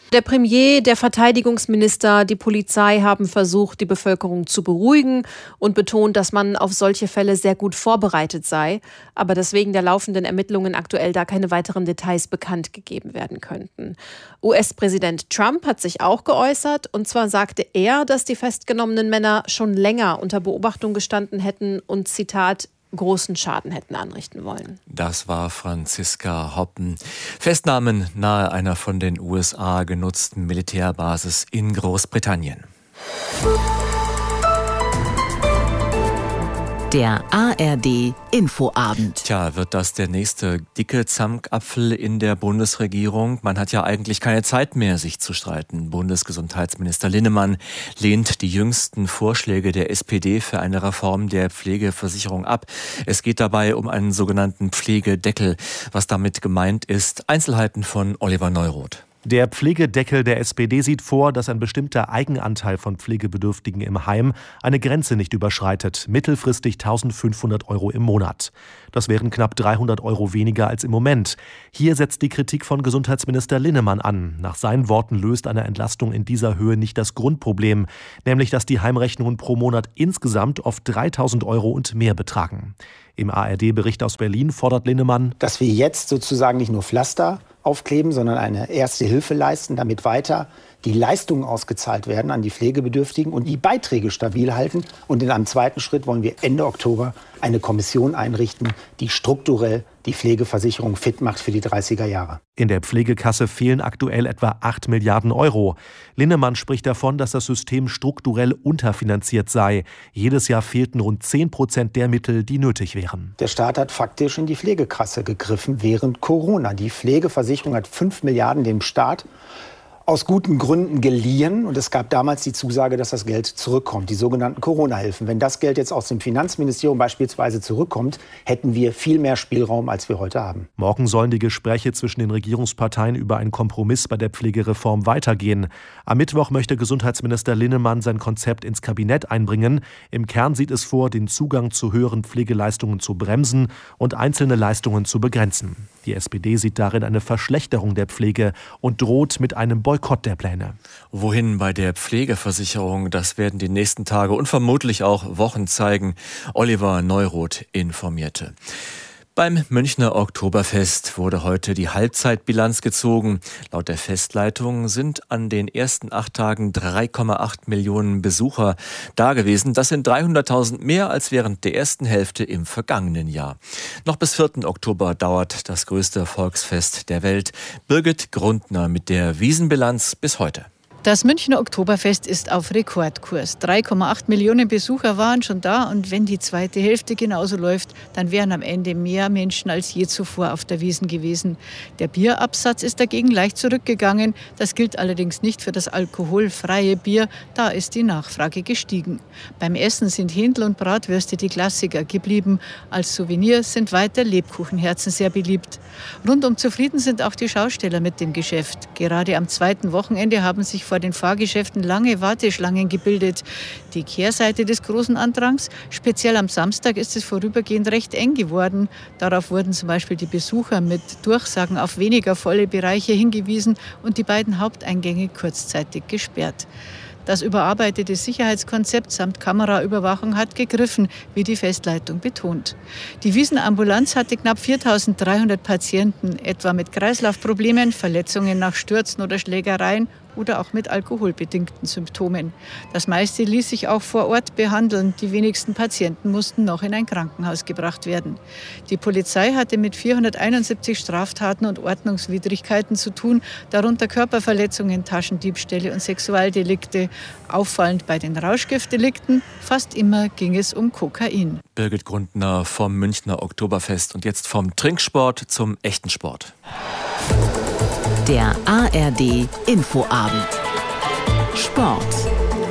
Der Premier, der Verteidigungsminister, die Polizei haben versucht, die Bevölkerung zu beruhigen und betont, dass man auf solche Fälle sehr gut vorbereitet sei, aber dass wegen der laufenden Ermittlungen aktuell da keine weiteren Details bekannt gegeben werden könnten. U S-Präsident Trump hat sich auch geäußert, und zwar sagte er, dass die festgenommenen Männer schon länger unter Beobachtung gestanden hätten und, Zitat, großen Schaden hätten anrichten wollen. Das war Franziska Hoppen. Festnahmen nahe einer von den U S A genutzten Militärbasis in Großbritannien. Der A R D Infoabend. Tja, wird das der nächste dicke Zankapfel in der Bundesregierung? Man hat ja eigentlich keine Zeit mehr, sich zu streiten. Bundesgesundheitsminister Linnemann lehnt die jüngsten Vorschläge der S P D für eine Reform der Pflegeversicherung ab. Es geht dabei um einen sogenannten Pflegedeckel. Was damit gemeint ist, Einzelheiten von Oliver Neuroth. Der Pflegedeckel der S P D sieht vor, dass ein bestimmter Eigenanteil von Pflegebedürftigen im Heim eine Grenze nicht überschreitet, mittelfristig eintausendfünfhundert Euro im Monat. Das wären knapp dreihundert Euro weniger als im Moment. Hier setzt die Kritik von Gesundheitsminister Linnemann an. Nach seinen Worten löst eine Entlastung in dieser Höhe nicht das Grundproblem, nämlich dass die Heimrechnungen pro Monat insgesamt oft dreitausend Euro und mehr betragen. Im A R D-Bericht aus Berlin fordert Linnemann, dass wir jetzt sozusagen nicht nur Pflaster aufkleben, sondern eine erste Hilfe leisten, damit weiter die Leistungen ausgezahlt werden an die Pflegebedürftigen und die Beiträge stabil halten. Und in einem zweiten Schritt wollen wir Ende Oktober eine Kommission einrichten, die strukturell die Pflegeversicherung fit macht für die dreißiger Jahre. In der Pflegekasse fehlen aktuell etwa acht Milliarden Euro. Linnemann spricht davon, dass das System strukturell unterfinanziert sei. Jedes Jahr fehlten rund zehn Prozent der Mittel, die nötig wären. Der Staat hat faktisch in die Pflegekasse gegriffen während Corona. Die Pflegeversicherung hat fünf Milliarden dem Staat aus guten Gründen geliehen, und es gab damals die Zusage, dass das Geld zurückkommt, die sogenannten Corona-Hilfen. Wenn das Geld jetzt aus dem Finanzministerium beispielsweise zurückkommt, hätten wir viel mehr Spielraum, als wir heute haben. Morgen sollen die Gespräche zwischen den Regierungsparteien über einen Kompromiss bei der Pflegereform weitergehen. Am Mittwoch möchte Gesundheitsminister Linnemann sein Konzept ins Kabinett einbringen. Im Kern sieht es vor, den Zugang zu höheren Pflegeleistungen zu bremsen und einzelne Leistungen zu begrenzen. Die S P D sieht darin eine Verschlechterung der Pflege und droht mit einem Boykott der Pläne. Wohin bei der Pflegeversicherung? Das werden die nächsten Tage und vermutlich auch Wochen zeigen. Oliver Neuroth informierte. Beim Münchner Oktoberfest wurde heute die Halbzeitbilanz gezogen. Laut der Festleitung sind an den ersten acht Tagen drei Komma acht Millionen Besucher da gewesen. Das sind dreihunderttausend mehr als während der ersten Hälfte im vergangenen Jahr. Noch bis vierten Oktober dauert das größte Volksfest der Welt. Birgit Grundner mit der Wiesenbilanz bis heute. Das Münchner Oktoberfest ist auf Rekordkurs. drei Komma acht Millionen Besucher waren schon da, und wenn die zweite Hälfte genauso läuft, dann wären am Ende mehr Menschen als je zuvor auf der Wiesn gewesen. Der Bierabsatz ist dagegen leicht zurückgegangen. Das gilt allerdings nicht für das alkoholfreie Bier. Da ist die Nachfrage gestiegen. Beim Essen sind Händel und Bratwürste die Klassiker geblieben. Als Souvenir sind weiter Lebkuchenherzen sehr beliebt. Rundum zufrieden sind auch die Schausteller mit dem Geschäft. Gerade am zweiten Wochenende haben sich vor den Fahrgeschäften lange Warteschlangen gebildet. Die Kehrseite des großen Andrangs, speziell am Samstag, ist es vorübergehend recht eng geworden. Darauf wurden zum Beispiel die Besucher mit Durchsagen auf weniger volle Bereiche hingewiesen und die beiden Haupteingänge kurzzeitig gesperrt. Das überarbeitete Sicherheitskonzept samt Kameraüberwachung hat gegriffen, wie die Festleitung betont. Die Wiesenambulanz hatte knapp viertausenddreihundert Patienten, etwa mit Kreislaufproblemen, Verletzungen nach Stürzen oder Schlägereien oder auch mit alkoholbedingten Symptomen. Das meiste ließ sich auch vor Ort behandeln. Die wenigsten Patienten mussten noch in ein Krankenhaus gebracht werden. Die Polizei hatte mit vierhunderteinundsiebzig Straftaten und Ordnungswidrigkeiten zu tun, darunter Körperverletzungen, Taschendiebstähle und Sexualdelikte. Auffallend bei den Rauschgiftdelikten, fast immer ging es um Kokain. Birgit Grundner vom Münchner Oktoberfest und jetzt vom Trinksport zum echten Sport. Der A R D Infoabend. Sport.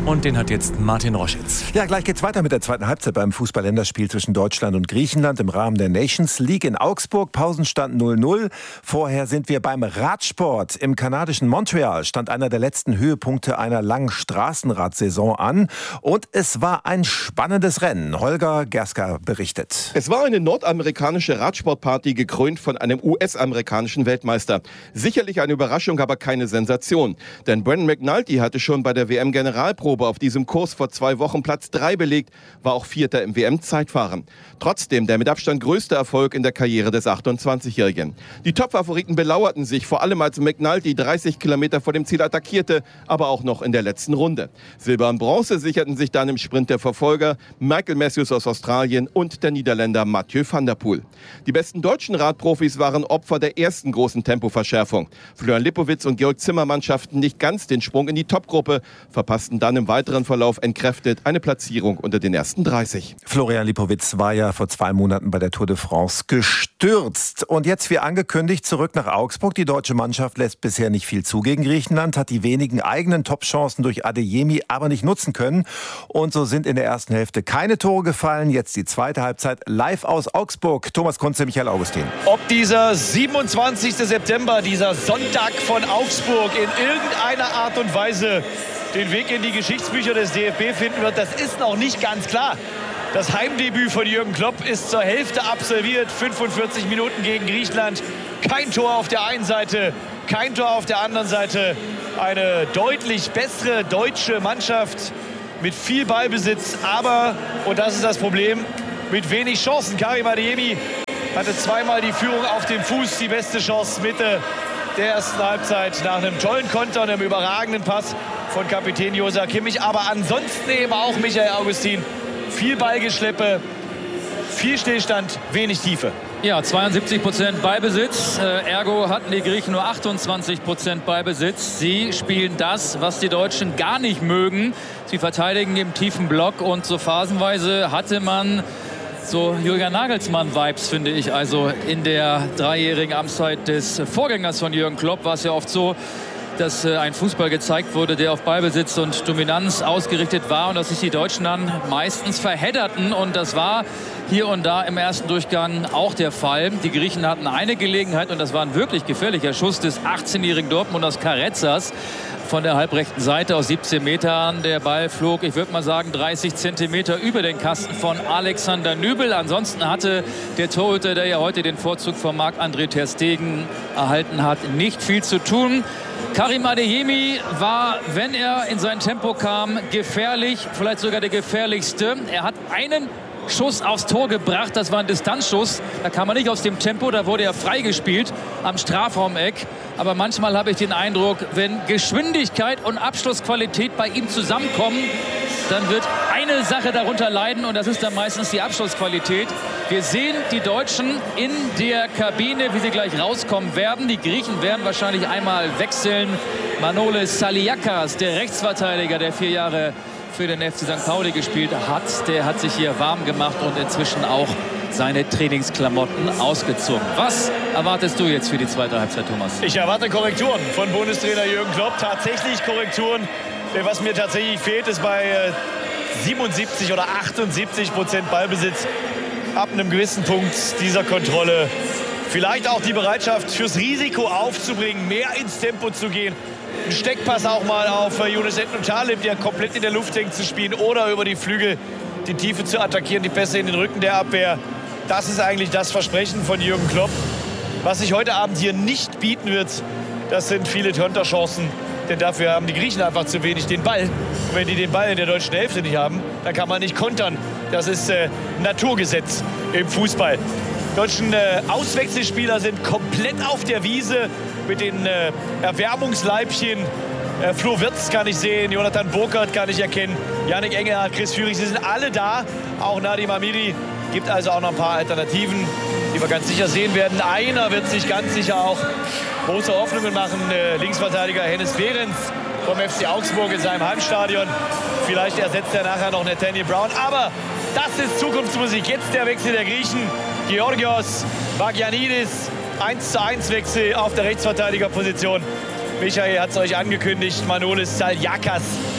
Und den hat jetzt Martin Roschitz. Ja, gleich geht's weiter mit der zweiten Halbzeit beim Fußball-Länderspiel zwischen Deutschland und Griechenland im Rahmen der Nations League in Augsburg. Pausenstand null null. Vorher sind wir beim Radsport. Im kanadischen Montreal stand einer der letzten Höhepunkte einer langen Straßenradsaison an. Und es war ein spannendes Rennen. Holger Gerska berichtet. Es war eine nordamerikanische Radsportparty, gekrönt von einem U S-amerikanischen Weltmeister. Sicherlich eine Überraschung, aber keine Sensation. Denn Brendan McNulty hatte schon bei der W M-Generalprobe auf diesem Kurs vor zwei Wochen Platz drei belegt, war auch Vierter im W M-Zeitfahren. Trotzdem der mit Abstand größte Erfolg in der Karriere des achtundzwanzigjährigen. Die Top-Favoriten belauerten sich, vor allem als McNulty dreißig Kilometer vor dem Ziel attackierte, aber auch noch in der letzten Runde. Silber und Bronze sicherten sich dann im Sprint der Verfolger Michael Matthews aus Australien und der Niederländer Mathieu van der Poel. Die besten deutschen Radprofis waren Opfer der ersten großen Tempoverschärfung. Florian Lipowitz und Georg Zimmermann schafften nicht ganz den Sprung in die Topgruppe, verpassten dann im weiteren Verlauf entkräftet eine Platzierung unter den ersten dreißig. Florian Lipowitz war ja vor zwei Monaten bei der Tour de France gestürzt. Und jetzt, wie angekündigt, zurück nach Augsburg. Die deutsche Mannschaft lässt bisher nicht viel zu gegen Griechenland, hat die wenigen eigenen Top-Chancen durch Adeyemi aber nicht nutzen können. Und so sind in der ersten Hälfte keine Tore gefallen. Jetzt die zweite Halbzeit live aus Augsburg. Thomas Kunze, Michael Augustin. Ob dieser siebenundzwanzigste September, dieser Sonntag von Augsburg in irgendeiner Art und Weise den Weg in die Geschichtsbücher des D F B finden wird, das ist noch nicht ganz klar. Das Heimdebüt von Jürgen Klopp ist zur Hälfte absolviert. fünfundvierzig Minuten gegen Griechenland. Kein Tor auf der einen Seite, kein Tor auf der anderen Seite. Eine deutlich bessere deutsche Mannschaft mit viel Ballbesitz, aber, und das ist das Problem, mit wenig Chancen. Karim Adeyemi hatte zweimal die Führung auf dem Fuß, die beste Chance Mitte der ersten Halbzeit nach einem tollen Konter und einem überragenden Pass von Kapitän Joshua Kimmich. Aber ansonsten eben auch Michael Augustin. Viel Ballgeschleppe, viel Stillstand, wenig Tiefe. Ja, zweiundsiebzig Prozent Ballbesitz. Äh, ergo hatten die Griechen nur achtundzwanzig Prozent Ballbesitz. Sie spielen das, was die Deutschen gar nicht mögen. Sie verteidigen im tiefen Block und so phasenweise hatte man so Julian Nagelsmann-Vibes, finde ich. Also in der dreijährigen Amtszeit des Vorgängers von Jürgen Klopp war es ja oft so, dass äh, ein Fußball gezeigt wurde, der auf Ballbesitz und Dominanz ausgerichtet war und dass sich die Deutschen dann meistens verhedderten. Und das war hier und da im ersten Durchgang auch der Fall. Die Griechen hatten eine Gelegenheit und das war ein wirklich gefährlicher Schuss des achtzehnjährigen Dortmunders Carrezzas von der halbrechten Seite aus siebzehn Metern. Der Ball flog, ich würde mal sagen, dreißig Zentimeter über den Kasten von Alexander Nübel. Ansonsten hatte der Torhüter, der ja heute den Vorzug von Marc-André ter Stegen erhalten hat, nicht viel zu tun. Karim Adeyemi war, wenn er in sein Tempo kam, gefährlich, vielleicht sogar der gefährlichste. Er hat einen Schuss aufs Tor gebracht, das war ein Distanzschuss. Da kam er nicht aus dem Tempo, da wurde er freigespielt am Strafraumeck. Aber manchmal habe ich den Eindruck, wenn Geschwindigkeit und Abschlussqualität bei ihm zusammenkommen, dann wird eine Sache darunter leiden und das ist dann meistens die Abschlussqualität. Wir sehen die Deutschen in der Kabine, wie sie gleich rauskommen werden. Die Griechen werden wahrscheinlich einmal wechseln. Manolis Saliakas, der Rechtsverteidiger, der vier Jahre für den F C Sankt Pauli gespielt hat, der hat sich hier warm gemacht und inzwischen auch seine Trainingsklamotten ausgezogen. Was erwartest du jetzt für die zweite Halbzeit, Thomas? Ich erwarte Korrekturen von Bundestrainer Jürgen Klopp. Tatsächlich Korrekturen. Was mir tatsächlich fehlt, ist bei siebenundsiebzig oder achtundsiebzig Prozent Ballbesitz ab einem gewissen Punkt dieser Kontrolle vielleicht auch die Bereitschaft fürs Risiko aufzubringen, mehr ins Tempo zu gehen. Ein Steckpass auch mal auf Younes Talib, der komplett in der Luft hängt, zu spielen oder über die Flügel die Tiefe zu attackieren, die Pässe in den Rücken der Abwehr. Das ist eigentlich das Versprechen von Jürgen Klopp. Was sich heute Abend hier nicht bieten wird, das sind viele Konterchancen. Denn dafür haben die Griechen einfach zu wenig den Ball. Und wenn die den Ball in der deutschen Hälfte nicht haben, dann kann man nicht kontern. Das ist äh, Naturgesetz im Fußball. Die deutschen äh, Auswechselspieler sind komplett auf der Wiese mit den äh, Erwärmungsleibchen. Äh, Flo Wirtz kann ich sehen, Jonathan Burkhardt kann ich erkennen, Yannick Engelhardt, Chris Führig, sie sind alle da. Auch Nadim Amiri. Gibt also auch noch ein paar Alternativen, die wir ganz sicher sehen werden. Einer wird sich ganz sicher auch große Hoffnungen machen. Äh, Linksverteidiger Hennes Behrens vom F C Augsburg in seinem Heimstadion. Vielleicht ersetzt er nachher noch Nathaniel Brown. Aber das ist Zukunftsmusik. Jetzt der Wechsel der Griechen. Georgios Bagianidis. eins zu eins Wechsel auf der Rechtsverteidigerposition. Michael hat es euch angekündigt. Manolis Saliakas,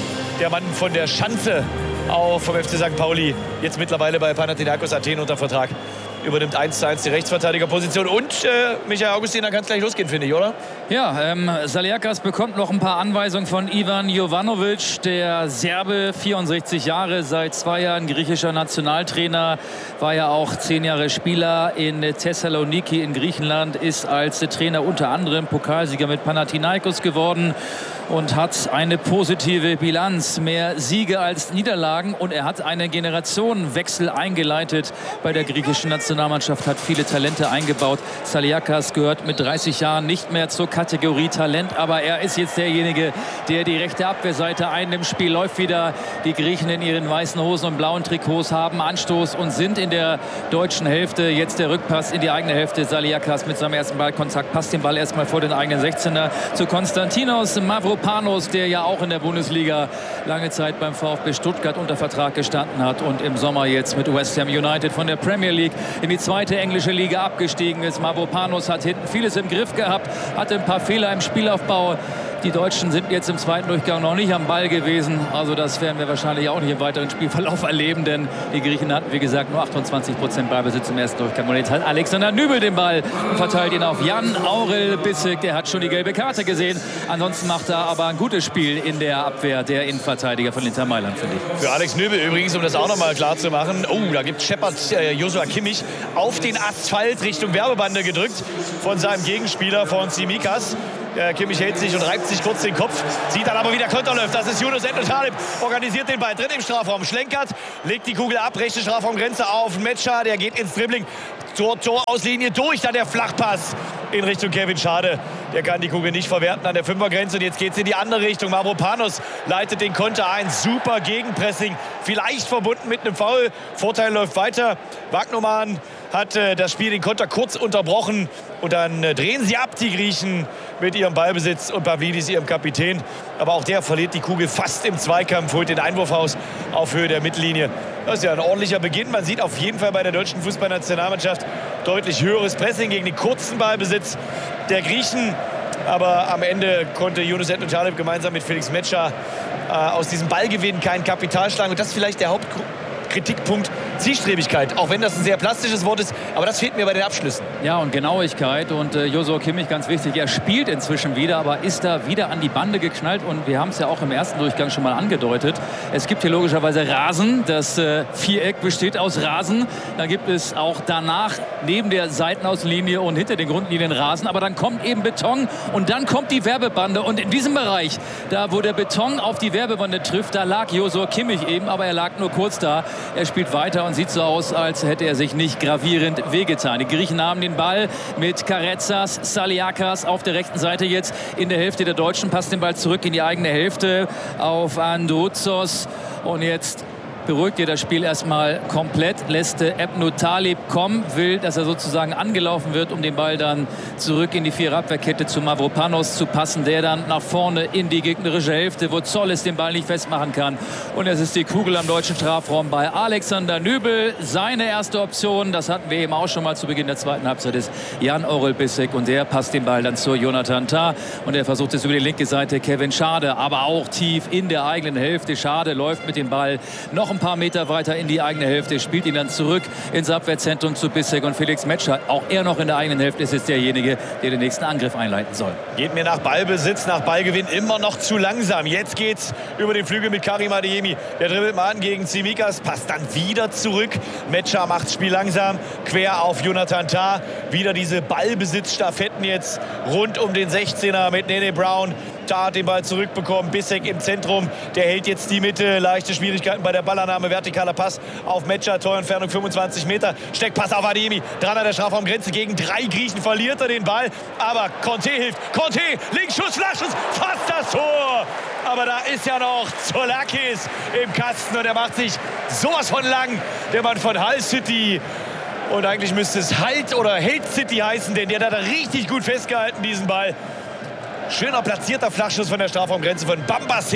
der Mann von der Schanze auf vom F C Sankt Pauli, jetzt mittlerweile bei Panathinaikos Athen unter Vertrag. Übernimmt eins zu eins die Rechtsverteidigerposition. Und äh, Michael Augustin, da kann es gleich losgehen, finde ich, oder? Ja, ähm, Saliakas bekommt noch ein paar Anweisungen von Ivan Jovanovic, der Serbe, vierundsechzig Jahre, seit zwei Jahren griechischer Nationaltrainer, war ja auch zehn Jahre Spieler in Thessaloniki in Griechenland, ist als Trainer unter anderem Pokalsieger mit Panathinaikos geworden und hat eine positive Bilanz, mehr Siege als Niederlagen, und er hat einen Generationenwechsel eingeleitet bei der griechischen Nationalmannschaft, hat viele Talente eingebaut. Saliakas gehört mit dreißig Jahren nicht mehr zur Kategorie Talent, aber er ist jetzt derjenige, der die rechte Abwehrseite einnimmt. Spiel läuft wieder. Die Griechen in ihren weißen Hosen und blauen Trikots haben Anstoß und sind in der deutschen Hälfte. Jetzt der Rückpass in die eigene Hälfte. Saliakas mit seinem ersten Ballkontakt passt den Ball erstmal vor den eigenen sechzehner zu Konstantinos Mavropanos, der ja auch in der Bundesliga lange Zeit beim VfB Stuttgart unter Vertrag gestanden hat und im Sommer jetzt mit West Ham United von der Premier League in die zweite englische Liga abgestiegen ist. Mavropanos hat hinten vieles im Griff gehabt, hatte ein paar Fehler im Spielaufbau. Die Deutschen sind jetzt im zweiten Durchgang noch nicht am Ball gewesen. Also das werden wir wahrscheinlich auch nicht im weiteren Spielverlauf erleben, denn die Griechen hatten, wie gesagt, nur achtundzwanzig Prozent Ballbesitz im ersten Durchgang. Und jetzt hat Alexander Nübel den Ball und verteilt ihn auf Jan Aurel Bissek. Der hat schon die gelbe Karte gesehen. Ansonsten macht er aber ein gutes Spiel in der Abwehr, der Innenverteidiger von Inter Mailand, finde ich. Für Alex Nübel übrigens, um das auch noch mal klar zu machen. Oh, da gibt Shepard äh, Joshua Kimmich auf den Asphalt Richtung Werbebande gedrückt von seinem Gegenspieler, von Tsimikas. Äh, Kimmich hält sich und reibt sich kurz den Kopf, sieht dann aber wieder Konter läuft. Das ist Yunus Emre Talib, organisiert den Ball, tritt im Strafraum, schlenkert, legt die Kugel ab, rechte Strafraumgrenze auf Metscher, der geht ins Dribbling, Tor, Torauslinie durch, dann der Flachpass in Richtung Kevin Schade. Der kann die Kugel nicht verwerten an der Fünfergrenze und jetzt geht es in die andere Richtung. Mavropanos leitet den Konter ein, super Gegenpressing, vielleicht verbunden mit einem Foul. Vorteil läuft weiter. Wagnermann hat äh, das Spiel, den Konter kurz unterbrochen und dann äh, drehen sie ab, die Griechen, mit ihrem Ballbesitz und Pavlidis, ihrem Kapitän. Aber auch der verliert die Kugel fast im Zweikampf, holt den Einwurf aus auf Höhe der Mittellinie. Das ist ja ein ordentlicher Beginn. Man sieht auf jeden Fall bei der deutschen Fußballnationalmannschaft deutlich höheres Pressing gegen den kurzen Ballbesitz der Griechen. Aber am Ende konnte Yunus Emre Talib gemeinsam mit Felix Metscher äh, aus diesem Ballgewinn kein Kapital schlagen. Und das ist vielleicht der Hauptkritikpunkt: Zielstrebigkeit. Auch wenn das ein sehr plastisches Wort ist, aber das fehlt mir bei den Abschlüssen. Ja, und Genauigkeit. Und äh, Joshua Kimmich, ganz wichtig, er spielt inzwischen wieder, aber ist da wieder an die Bande geknallt. Und wir haben es ja auch im ersten Durchgang schon mal angedeutet. Es gibt hier logischerweise Rasen. Das äh, Viereck besteht aus Rasen. Dann gibt es auch danach neben der Seitenaußenlinie und hinter den Grundlinien Rasen. Aber dann kommt eben Beton und dann kommt die Werbebande. Und in diesem Bereich, da wo der Beton auf die Werbebande trifft, da lag Joshua Kimmich eben, aber er lag nur kurz da. Er spielt weiter und sieht so aus, als hätte er sich nicht gravierend wehgetan. Die Griechen haben den Ball mit Karetsas, Saliakas auf der rechten Seite jetzt in der Hälfte der Deutschen, passt den Ball zurück in die eigene Hälfte auf Androuzos und jetzt beruhigt ihr das Spiel erstmal komplett, lässt Ebnu Talib kommen, will, dass er sozusagen angelaufen wird, um den Ball dann zurück in die Viererabwehrkette zu Mavropanos zu passen, der dann nach vorne in die gegnerische Hälfte, wo Zolles den Ball nicht festmachen kann. Und es ist die Kugel am deutschen Strafraum bei Alexander Nübel. Seine erste Option, das hatten wir eben auch schon mal zu Beginn der zweiten Halbzeit, ist Jan Aurel Bissek und der passt den Ball dann zu Jonathan Tah und er versucht es über die linke Seite, Kevin Schade, aber auch tief in der eigenen Hälfte. Schade läuft mit dem Ball noch ein paar Meter weiter in die eigene Hälfte, spielt ihn dann zurück ins Abwehrzentrum zu Bissek und Felix Metscher. Auch er noch in der eigenen Hälfte ist jetzt derjenige, der den nächsten Angriff einleiten soll. Geht mir nach Ballbesitz, nach Ballgewinn immer noch zu langsam. Jetzt geht's über den Flügel mit Karim Adeyemi. Der dribbelt mal an gegen Tsimikas, passt dann wieder zurück. Metscher macht das Spiel langsam, quer auf Jonathan Tah. Wieder diese Ballbesitzstaffetten jetzt rund um den sechzehner mit Nene Brown. Tah hat den Ball zurückbekommen, Bissek im Zentrum, der hält jetzt die Mitte, leichte Schwierigkeiten bei der Ballannahme, vertikaler Pass auf Metscher, Torentfernung fünfundzwanzig Meter, Steckpass auf Adeyemi, dran an der Strafraumgrenze, gegen drei Griechen verliert er den Ball, aber Conte hilft, Conte, Linksschuss, Flachschuss, fast das Tor, aber da ist ja noch Zoulakis im Kasten und er macht sich sowas von lang, der Mann von Hull City. Und eigentlich müsste es Halt oder Hate City heißen, denn der hat da richtig gut festgehalten, diesen Ball. Schöner platzierter Flachschuss von der Strafraumgrenze von Bambassé.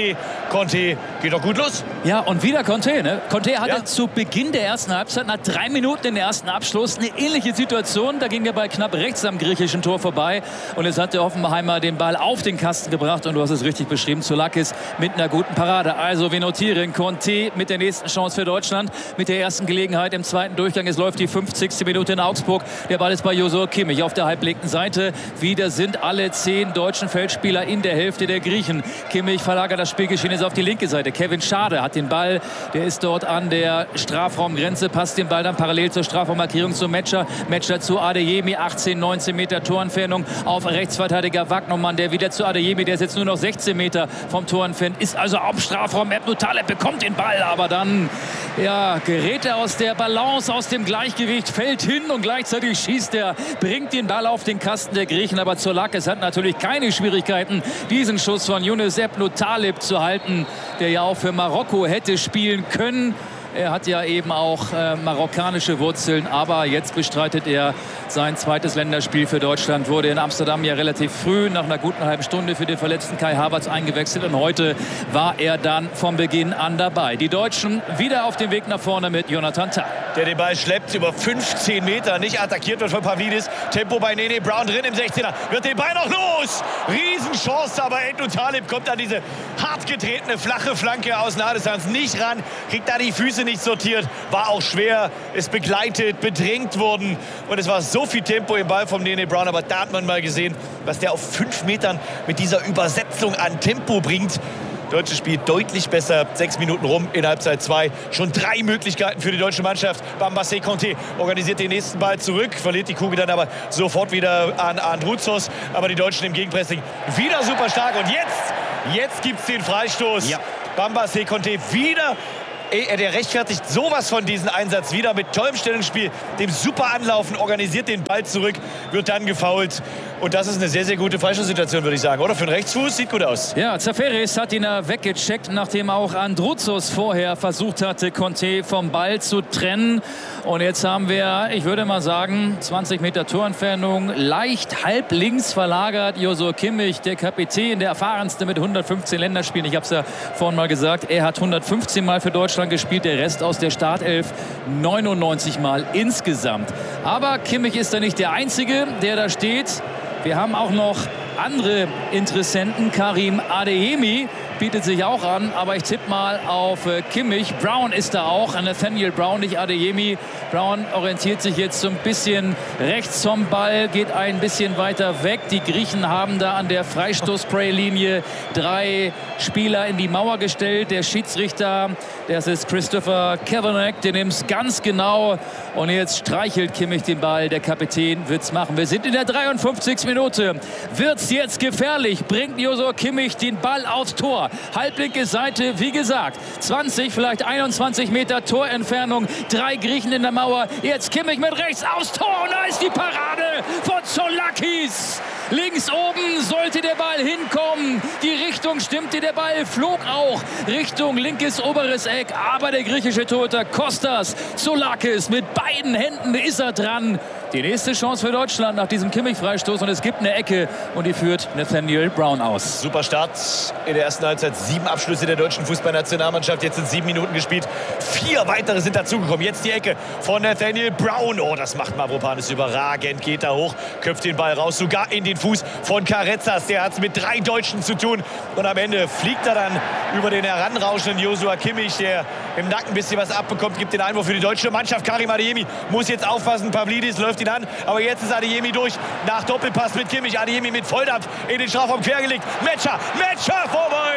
Conte geht doch gut los. Ja, und wieder Conte. Ne? Conte hatte Ja. zu Beginn der ersten Halbzeit, nach drei Minuten den ersten Abschluss, eine ähnliche Situation. Da ging der Ball knapp rechts am griechischen Tor vorbei. Und jetzt hat der Offenheimer den Ball auf den Kasten gebracht. Und du hast es richtig beschrieben, Zoulakis mit einer guten Parade. Also wir notieren, Conte mit der nächsten Chance für Deutschland. Mit der ersten Gelegenheit im zweiten Durchgang. Es läuft die fünfzigste Minute in Augsburg. Der Ball ist bei Joshua Kimmich auf der halblinken Seite. Wieder sind alle zehn deutschen Feldspieler in der Hälfte der Griechen. Kimmich verlagert das Spielgeschehen jetzt auf die linke Seite. Kevin Schade hat den Ball. Der ist dort an der Strafraumgrenze. Passt den Ball dann parallel zur Strafraummarkierung zu Metscher. Metscher zu Adeyemi. achtzehn, neunzehn Meter Torentfernung auf Rechtsverteidiger Wagnermann. Der wieder zu Adeyemi. Der ist jetzt nur noch sechzehn Meter vom Tor entfernt. Ist also am Strafraum. Ebnu Taleb bekommt den Ball. Aber dann ja, gerät er aus der Balance, aus dem Gleichgewicht, fällt hin und gleichzeitig schießt er, bringt den Ball auf den Kasten der Griechen. Aber Zoulakis hat natürlich keine Schwierigkeiten, diesen Schuss von Younes Ebnu Taleb zu halten, der ja auch für Marokko hätte spielen können. Er hat ja eben auch äh, marokkanische Wurzeln, aber jetzt bestreitet er sein zweites Länderspiel für Deutschland. Wurde in Amsterdam ja relativ früh, nach einer guten halben Stunde für den verletzten Kai Havertz eingewechselt. Und heute war er dann von Beginn an dabei. Die Deutschen wieder auf dem Weg nach vorne mit Jonathan Tah. Der den Ball schleppt über fünfzehn Meter, nicht attackiert wird von Pavlidis. Tempo bei Nene Brown drin im sechzehner. Wird den Ball noch los. Riesenchance, aber Ebnu Taleb kommt an diese hart getretene flache Flanke aus Nahdistanz nicht ran. Kriegt da die Füße nicht sortiert. War auch schwer. Ist begleitet, bedrängt worden. Und es war so viel Tempo im Ball vom Nene Brown. Aber da hat man mal gesehen, was der auf fünf Metern mit dieser Übersetzung an Tempo bringt. Deutsches Spiel deutlich besser. Sechs Minuten rum in Halbzeit zwei. Schon drei Möglichkeiten für die deutsche Mannschaft. Bambassé Conte organisiert den nächsten Ball zurück. Verliert die Kugel dann aber sofort wieder an Androuzos. Aber die Deutschen im Gegenpressing wieder super stark. Und jetzt, jetzt gibt es den Freistoß. Ja. Bambassé Conte wieder. Der rechtfertigt sowas von diesem Einsatz wieder mit tollem Stellungsspiel, dem super Anlaufen, organisiert den Ball zurück, wird dann gefoult. Und das ist eine sehr, sehr gute Freistoßsituation, würde ich sagen. Oder für einen Rechtsfuß, sieht gut aus. Ja, Zaferis hat ihn weggecheckt, nachdem auch Androuzos vorher versucht hatte, Conte vom Ball zu trennen. Und jetzt haben wir, ich würde mal sagen, zwanzig Meter Torentfernung, leicht halb links verlagert. Joshua Kimmich, der Kapitän, der erfahrenste mit hundertfünfzehn Länderspielen. Ich habe es ja vorhin mal gesagt, er hat hundertfünfzehn Mal für Deutschland gespielt, der Rest aus der Startelf neunundneunzig Mal insgesamt. Aber Kimmich ist da nicht der Einzige, der da steht. Wir haben auch noch andere Interessenten. Karim Adeyemi bietet sich auch an, aber ich tippe mal auf äh, Kimmich. Brown ist da auch, Nathaniel Brown, nicht Adeyemi. Brown orientiert sich jetzt so ein bisschen rechts vom Ball, geht ein bisschen weiter weg. Die Griechen haben da an der Freistoß-Spray-Linie drei Spieler in die Mauer gestellt. Der Schiedsrichter, das ist Christopher Kavanagh, der nimmt es ganz genau. Und jetzt streichelt Kimmich den Ball. Der Kapitän wird es machen. Wir sind in der dreiundfünfzigsten Minute. Wird es jetzt gefährlich? Bringt Joshua Kimmich den Ball aufs Tor. Halblinke Seite, wie gesagt, zwanzig, vielleicht einundzwanzig Meter Torentfernung. Drei Griechen in der Mauer. Jetzt Kimmich mit rechts aufs Tor. Und da ist die Parade von Zoulakis. Links oben sollte der Ball hinkommen. Die Richtung stimmte, der Ball flog auch Richtung linkes oberes Eck. Aber der griechische Torhüter Kostas Zoulakis mit beiden Händen ist er dran. Die nächste Chance für Deutschland nach diesem Kimmich-Freistoß. Und es gibt eine Ecke und die führt Nathaniel Brown aus. Super Start in der ersten Halbzeit. Sieben Abschlüsse der deutschen Fußballnationalmannschaft. Jetzt sind sieben Minuten gespielt. Vier weitere sind dazugekommen. Jetzt die Ecke von Nathaniel Brown. Oh, das macht Mavropanos überragend. Geht da hoch, köpft den Ball raus. Sogar in den Fuß von Carretzas. Der hat es mit drei Deutschen zu tun. Und am Ende fliegt er dann über den heranrauschenden Joshua Kimmich, der im Nacken ein bisschen was abbekommt. Gibt den Einwurf für die deutsche Mannschaft. Karim Adeyemi muss jetzt aufpassen. Pavlidis läuft ihn an. Aber jetzt ist Adeyemi durch. Nach Doppelpass mit Kimmich. Adeyemi mit Volldampf in den Strafraum quergelegt. Metscher, Metscher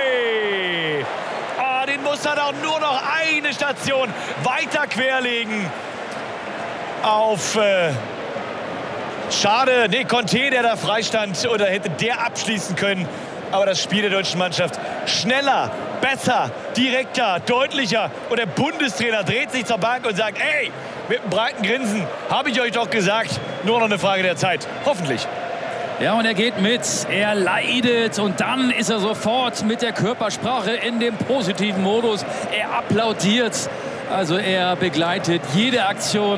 vorbei. Ah, den muss er doch nur noch eine Station weiter querlegen. Auf äh, schade, nee, Conte, der da freistand, oder hätte der abschließen können. Aber das Spiel der deutschen Mannschaft schneller, besser, direkter, deutlicher. Und der Bundestrainer dreht sich zur Bank und sagt, ey, mit einem breiten Grinsen, habe ich euch doch gesagt, nur noch eine Frage der Zeit. Hoffentlich. Ja, und er geht mit, er leidet und dann ist er sofort mit der Körpersprache in dem positiven Modus. Er applaudiert, also er begleitet jede Aktion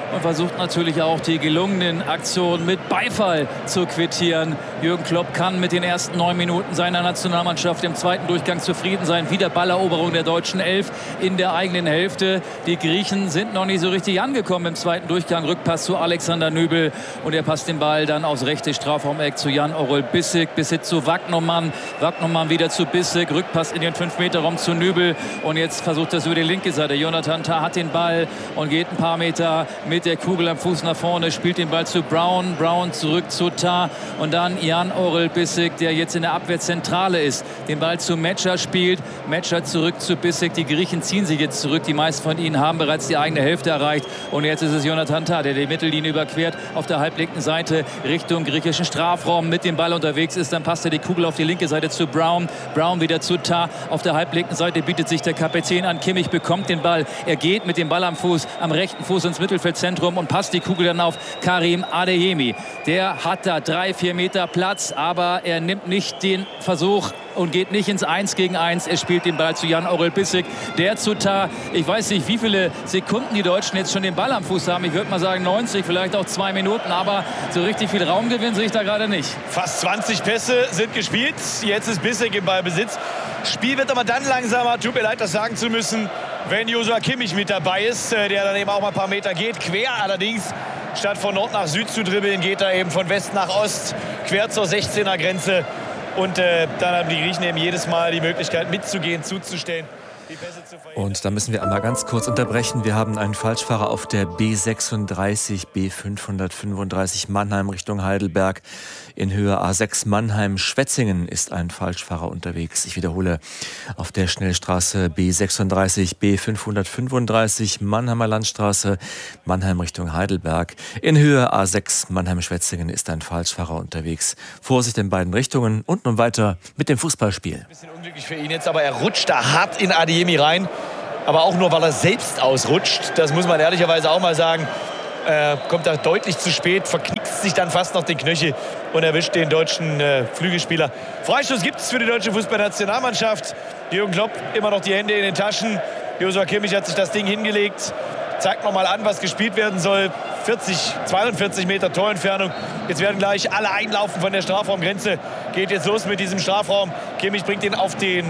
und versucht natürlich auch die gelungenen Aktionen mit Beifall zu quittieren. Jürgen Klopp kann mit den ersten neun Minuten seiner Nationalmannschaft im zweiten Durchgang zufrieden sein. Wieder Balleroberung der deutschen Elf in der eigenen Hälfte. Die Griechen sind noch nicht so richtig angekommen im zweiten Durchgang. Rückpass zu Alexander Nübel und er passt den Ball dann aufs rechte Strafraumeck zu Jan-Orel Bissek. Bissek zu Wagnermann. Wagnermann wieder zu Bissek. Rückpass in den fünf Meter Raum zu Nübel und jetzt versucht er es über die linke Seite. Jonathan Tah hat den Ball und geht ein paar Meter mit der Kugel am Fuß nach vorne, spielt den Ball zu Brown. Brown zurück zu Tah und dann Jan-Orel Bissek, der jetzt in der Abwehrzentrale ist. Den Ball zu Metscher spielt. Metscher zurück zu Bissek. Die Griechen ziehen sich jetzt zurück. Die meisten von ihnen haben bereits die eigene Hälfte erreicht. Und jetzt ist es Jonathan Tah, der die Mittellinie überquert auf der halblinken Seite Richtung griechischen Strafraum mit dem Ball unterwegs ist. Dann passt er die Kugel auf die linke Seite zu Brown. Brown wieder zu Tah. Auf der halblinken Seite bietet sich der Kapitän an. Kimmich bekommt den Ball. Er geht mit dem Ball am Fuß, am rechten Fuß ins Mittelfeldzentrum und passt die Kugel dann auf Karim Adeyemi. Der hat da drei, vier Meter Platz, aber er nimmt nicht den Versuch und geht nicht ins eins gegen eins. Er spielt den Ball zu Jan-Orel Bissek, der zu Tah. Ich weiß nicht, wie viele Sekunden die Deutschen jetzt schon den Ball am Fuß haben. Ich würde mal sagen neunzig, vielleicht auch zwei Minuten. Aber so richtig viel Raumgewinn sehe ich da gerade nicht. Fast zwanzig Pässe sind gespielt. Jetzt ist Bissek im Ballbesitz. Spiel wird aber dann langsamer. Tut mir leid, das sagen zu müssen, wenn Joshua Kimmich mit dabei ist, der dann eben auch mal ein paar Meter geht. Quer allerdings. Statt von Nord nach Süd zu dribbeln, geht er eben von West nach Ost, quer zur sechzehner Grenze. Und äh, dann haben die Griechen eben jedes Mal die Möglichkeit mitzugehen, zuzustellen. Und da müssen wir einmal ganz kurz unterbrechen. Wir haben einen Falschfahrer auf der B sechsunddreißig, B fünfhundertfünfunddreißig Mannheim Richtung Heidelberg. In Höhe A sechs Mannheim-Schwetzingen ist ein Falschfahrer unterwegs. Ich wiederhole, auf der Schnellstraße B sechsunddreißig, B fünfhundertfünfunddreißig Mannheimer Landstraße, Mannheim Richtung Heidelberg. In Höhe A sechs Mannheim-Schwetzingen ist ein Falschfahrer unterwegs. Vorsicht in beiden Richtungen und nun weiter mit dem Fußballspiel. Ein bisschen unglücklich für ihn jetzt, aber er rutscht da hart in Adeyemi rein. Aber auch nur, weil er selbst ausrutscht. Das muss man ehrlicherweise auch mal sagen. Äh, kommt da deutlich zu spät, verknickst sich dann fast noch den Knöchel und erwischt den deutschen äh, Flügelspieler. Freistoß gibt es für die deutsche Fußballnationalmannschaft. Jürgen Klopp immer noch die Hände in den Taschen. Joshua Kimmich hat sich das Ding hingelegt. Zeigt nochmal an, was gespielt werden soll. vierzig, zweiundvierzig Meter Torentfernung. Jetzt werden gleich alle einlaufen von der Strafraumgrenze. Geht jetzt los mit diesem Strafraum. Kimmich bringt ihn auf den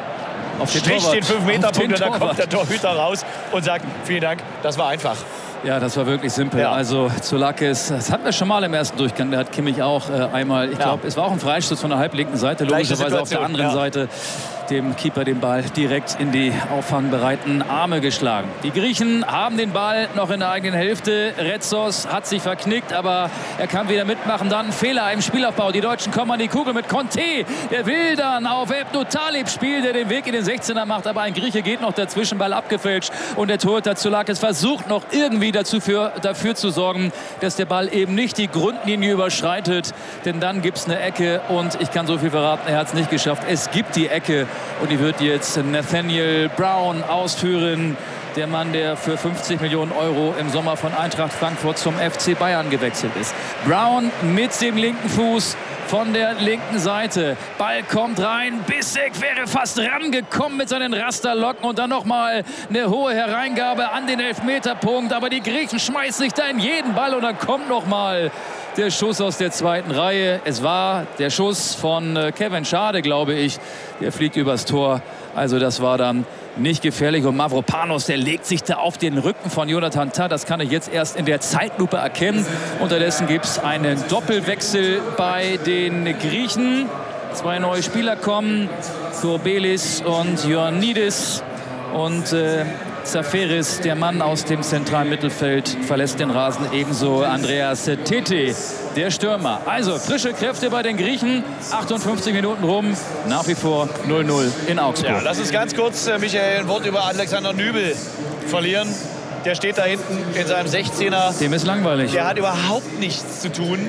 Auf den Strich, den fünf Meter Punkt, und da kommt der Torhüter raus und sagt, vielen Dank, das war einfach. Ja, das war wirklich simpel. Ja. Also Zoulakis, das hatten wir schon mal im ersten Durchgang, da hat Kimmich auch äh, einmal, ich glaube, ja. es war auch ein Freistoß von der halblinken Seite, logischerweise auf der anderen ja. Seite dem Keeper den Ball direkt in die auffangbereiten Arme geschlagen. Die Griechen haben den Ball noch in der eigenen Hälfte. Retsos hat sich verknickt, aber er kann wieder mitmachen. Dann ein Fehler im Spielaufbau. Die Deutschen kommen an die Kugel mit Conte. Der will dann auf Ebnu Talib spielen, der den Weg in den sechzehner macht, aber ein Grieche geht noch dazwischen, Ball abgefälscht und der Torhüter Zoulakis versucht noch irgendwie dazu für, dafür zu sorgen, dass der Ball eben nicht die Grundlinie überschreitet, denn dann gibt es eine Ecke und ich kann so viel verraten, er hat es nicht geschafft. Es gibt die Ecke und die wird jetzt Nathaniel Brown ausführen. Der Mann, der für fünfzig Millionen Euro im Sommer von Eintracht Frankfurt zum F C Bayern gewechselt ist. Brown mit dem linken Fuß von der linken Seite. Ball kommt rein. Bissek wäre fast rangekommen mit seinen Rasterlocken. Und dann nochmal eine hohe Hereingabe an den Elfmeterpunkt. Aber die Griechen schmeißen sich da in jeden Ball. Und dann kommt nochmal der Schuss aus der zweiten Reihe. Es war der Schuss von Kevin Schade, glaube ich. Der fliegt übers Tor. Also das war dann nicht gefährlich. Und Mavropanos, der legt sich da auf den Rücken von Jonathan Tah. Das kann ich jetzt erst in der Zeitlupe erkennen. Unterdessen gibt es einen Doppelwechsel bei den Griechen. Zwei neue Spieler kommen. Kourbelis und Ioannidis. Und äh, Zaferis, der Mann aus dem zentralen Mittelfeld, verlässt den Rasen. Ebenso Andreas Tete, der Stürmer. Also frische Kräfte bei den Griechen. achtundfünfzig Minuten rum. Nach wie vor null null in Augsburg. Ja, lass uns ganz kurz, äh, Michael, ein Wort über Alexander Nübel verlieren. Der steht da hinten in seinem sechzehner. Dem ist langweilig. Der hat überhaupt nichts zu tun.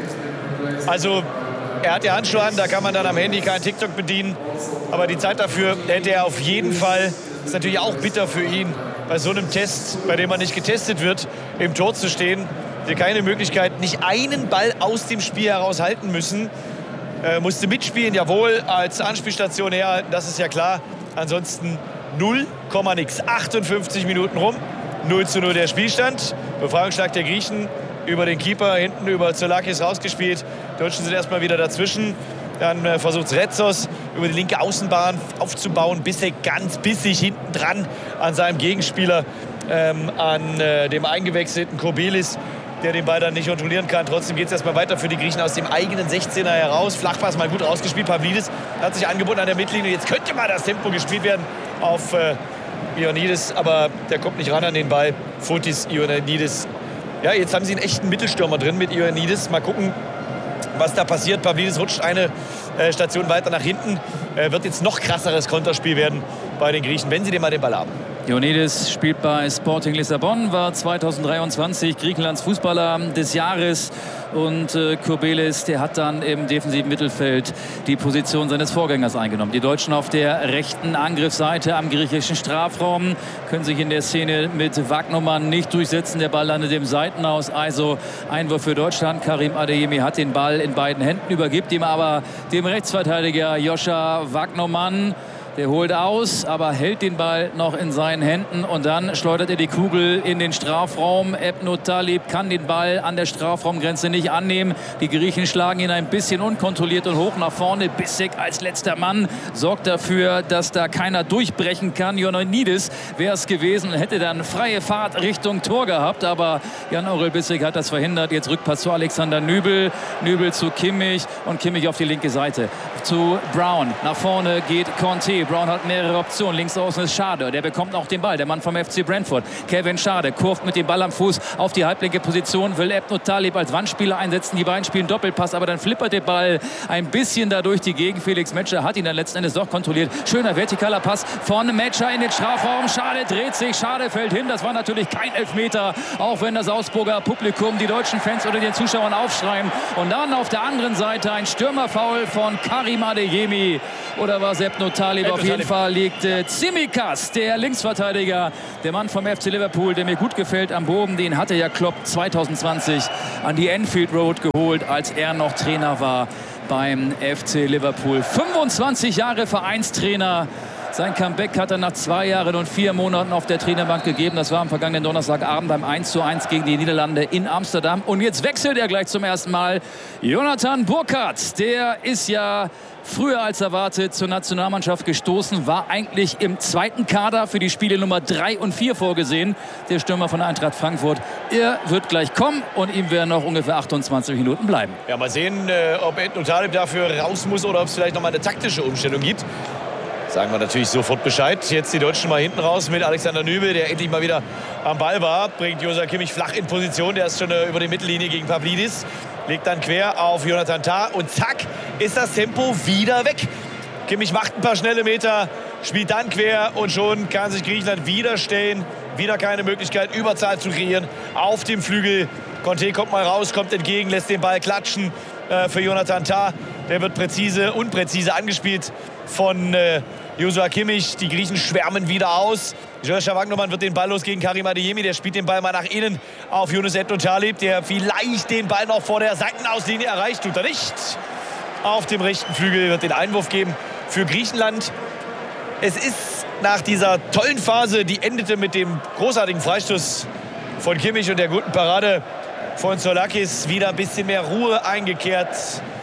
Also er hat die Handschuhe an, da kann man dann am Handy kein TikTok bedienen. Aber die Zeit dafür hätte er auf jeden Fall. Das ist natürlich auch bitter für ihn, bei so einem Test, bei dem man nicht getestet wird, im Tor zu stehen. Der keine Möglichkeit, nicht einen Ball aus dem Spiel heraus halten müssen. Äh, musste mitspielen, jawohl, als Anspielstation herhalten, das ist ja klar. Ansonsten null, nix. achtundfünfzig Minuten rum. null zu null der Spielstand. Befreiungsschlag der Griechen über den Keeper, hinten über Zoulakis rausgespielt. Die Deutschen sind erstmal wieder dazwischen. Dann äh, versucht Retzos über die linke Außenbahn aufzubauen. Bissek ganz bissig hinten dran an seinem Gegenspieler, ähm, an äh, dem eingewechselten Kobelis, der den Ball dann nicht kontrollieren kann. Trotzdem geht es erstmal weiter für die Griechen aus dem eigenen sechzehner heraus. Flachpass mal gut rausgespielt. Pavlidis hat sich angeboten an der Mittellinie. Jetzt könnte mal das Tempo gespielt werden auf äh, Ioannidis, aber der kommt nicht ran an den Ball. Fotis, Ioannidis. Ja, jetzt haben sie einen echten Mittelstürmer drin mit Ioannidis. Mal gucken, was da passiert. Pavlidis rutscht eine äh, Station weiter nach hinten. Äh, wird jetzt noch krasseres Konterspiel werden bei den Griechen, wenn sie den mal den Ball haben. Ioannidis spielt bei Sporting Lissabon, war zweitausenddreiundzwanzig Griechenlands Fußballer des Jahres. Und äh, Kobelis, der hat dann im defensiven Mittelfeld die Position seines Vorgängers eingenommen. Die Deutschen auf der rechten Angriffsseite am griechischen Strafraum können sich in der Szene mit Wagnumann nicht durchsetzen. Der Ball landet im Seitenaus. Also Einwurf für Deutschland. Karim Adeyemi hat den Ball in beiden Händen, übergibt ihm aber dem Rechtsverteidiger Joscha Wagnumann. Der holt aus, aber hält den Ball noch in seinen Händen und dann schleudert er die Kugel in den Strafraum. Ebnu Talib kann den Ball an der Strafraumgrenze nicht annehmen. Die Griechen schlagen ihn ein bisschen unkontrolliert und hoch nach vorne. Bissek als letzter Mann sorgt dafür, dass da keiner durchbrechen kann. Ioannidis wäre es gewesen und hätte dann freie Fahrt Richtung Tor gehabt, aber Jan-Orel Bissek hat das verhindert. Jetzt Rückpass zu Alexander Nübel, Nübel zu Kimmich und Kimmich auf die linke Seite zu Brown. Nach vorne geht Conte. Brown hat mehrere Optionen. Links außen ist Schade. Der bekommt noch den Ball. Der Mann vom F C Brentford. Kevin Schade kurft mit dem Ball am Fuß auf die halblinke Position. Will Ebnu Talib als Wandspieler einsetzen. Die beiden spielen Doppelpass. Aber dann flippert der Ball ein bisschen da durch die Gegend. Felix Metscher hat ihn dann letzten Endes doch kontrolliert. Schöner vertikaler Pass von Metscher in den Strafraum. Schade dreht sich. Schade fällt hin. Das war natürlich kein Elfmeter. Auch wenn das Augsburger Publikum, die deutschen Fans oder den Zuschauern aufschreien. Und dann auf der anderen Seite ein Stürmerfoul von Karim Adeyemi. Oder war es Ebnu Talib? Auf jeden Fall liegt äh, Tsimikas, der Linksverteidiger, der Mann vom F C Liverpool, der mir gut gefällt, am Boden. Den hatte ja Klopp zweitausendzwanzig an die Anfield Road geholt, als er noch Trainer war beim F C Liverpool. fünfundzwanzig Jahre Vereinstrainer. Sein Comeback hat er nach zwei Jahren und vier Monaten auf der Trainerbank gegeben. Das war am vergangenen Donnerstagabend beim eins zu eins gegen die Niederlande in Amsterdam. Und jetzt wechselt er gleich zum ersten Mal. Jonathan Burkhardt, der ist ja früher als erwartet zur Nationalmannschaft gestoßen, war eigentlich im zweiten Kader für die Spiele Nummer drei und vier vorgesehen. Der Stürmer von Eintracht Frankfurt. Er wird gleich kommen und ihm werden noch ungefähr achtundzwanzig Minuten bleiben. Ja, mal sehen, äh, ob Ebnu Talib dafür raus muss oder ob es vielleicht noch mal eine taktische Umstellung gibt. Sagen wir natürlich sofort Bescheid. Jetzt die Deutschen mal hinten raus mit Alexander Nübel, der endlich mal wieder am Ball war. Bringt Joshua Kimmich flach in Position. Der ist schon äh, über die Mittellinie gegen Pavlidis. Legt dann quer auf Jonathan Tah. Und zack, ist das Tempo wieder weg. Kimmich macht ein paar schnelle Meter, spielt dann quer. Und schon kann sich Griechenland wieder stellen. Wieder keine Möglichkeit, Überzahl zu kreieren. Auf dem Flügel. Conte kommt mal raus, kommt entgegen, lässt den Ball klatschen äh, für Jonathan Tah. Der wird präzise, unpräzise angespielt von äh, Joshua Kimmich. Die Griechen schwärmen wieder aus. Joscha Wagnumann wird den Ball los gegen Karim Adeyemi. Der spielt den Ball mal nach innen auf Yunus Ebnu Talib, der vielleicht den Ball noch vor der Seitenauslinie erreicht. Tut er nicht. Auf dem rechten Flügel wird den Einwurf geben für Griechenland. Es ist nach dieser tollen Phase, die endete mit dem großartigen Freistoß von Kimmich und der guten Parade von Zoulakis, wieder ein bisschen mehr Ruhe eingekehrt.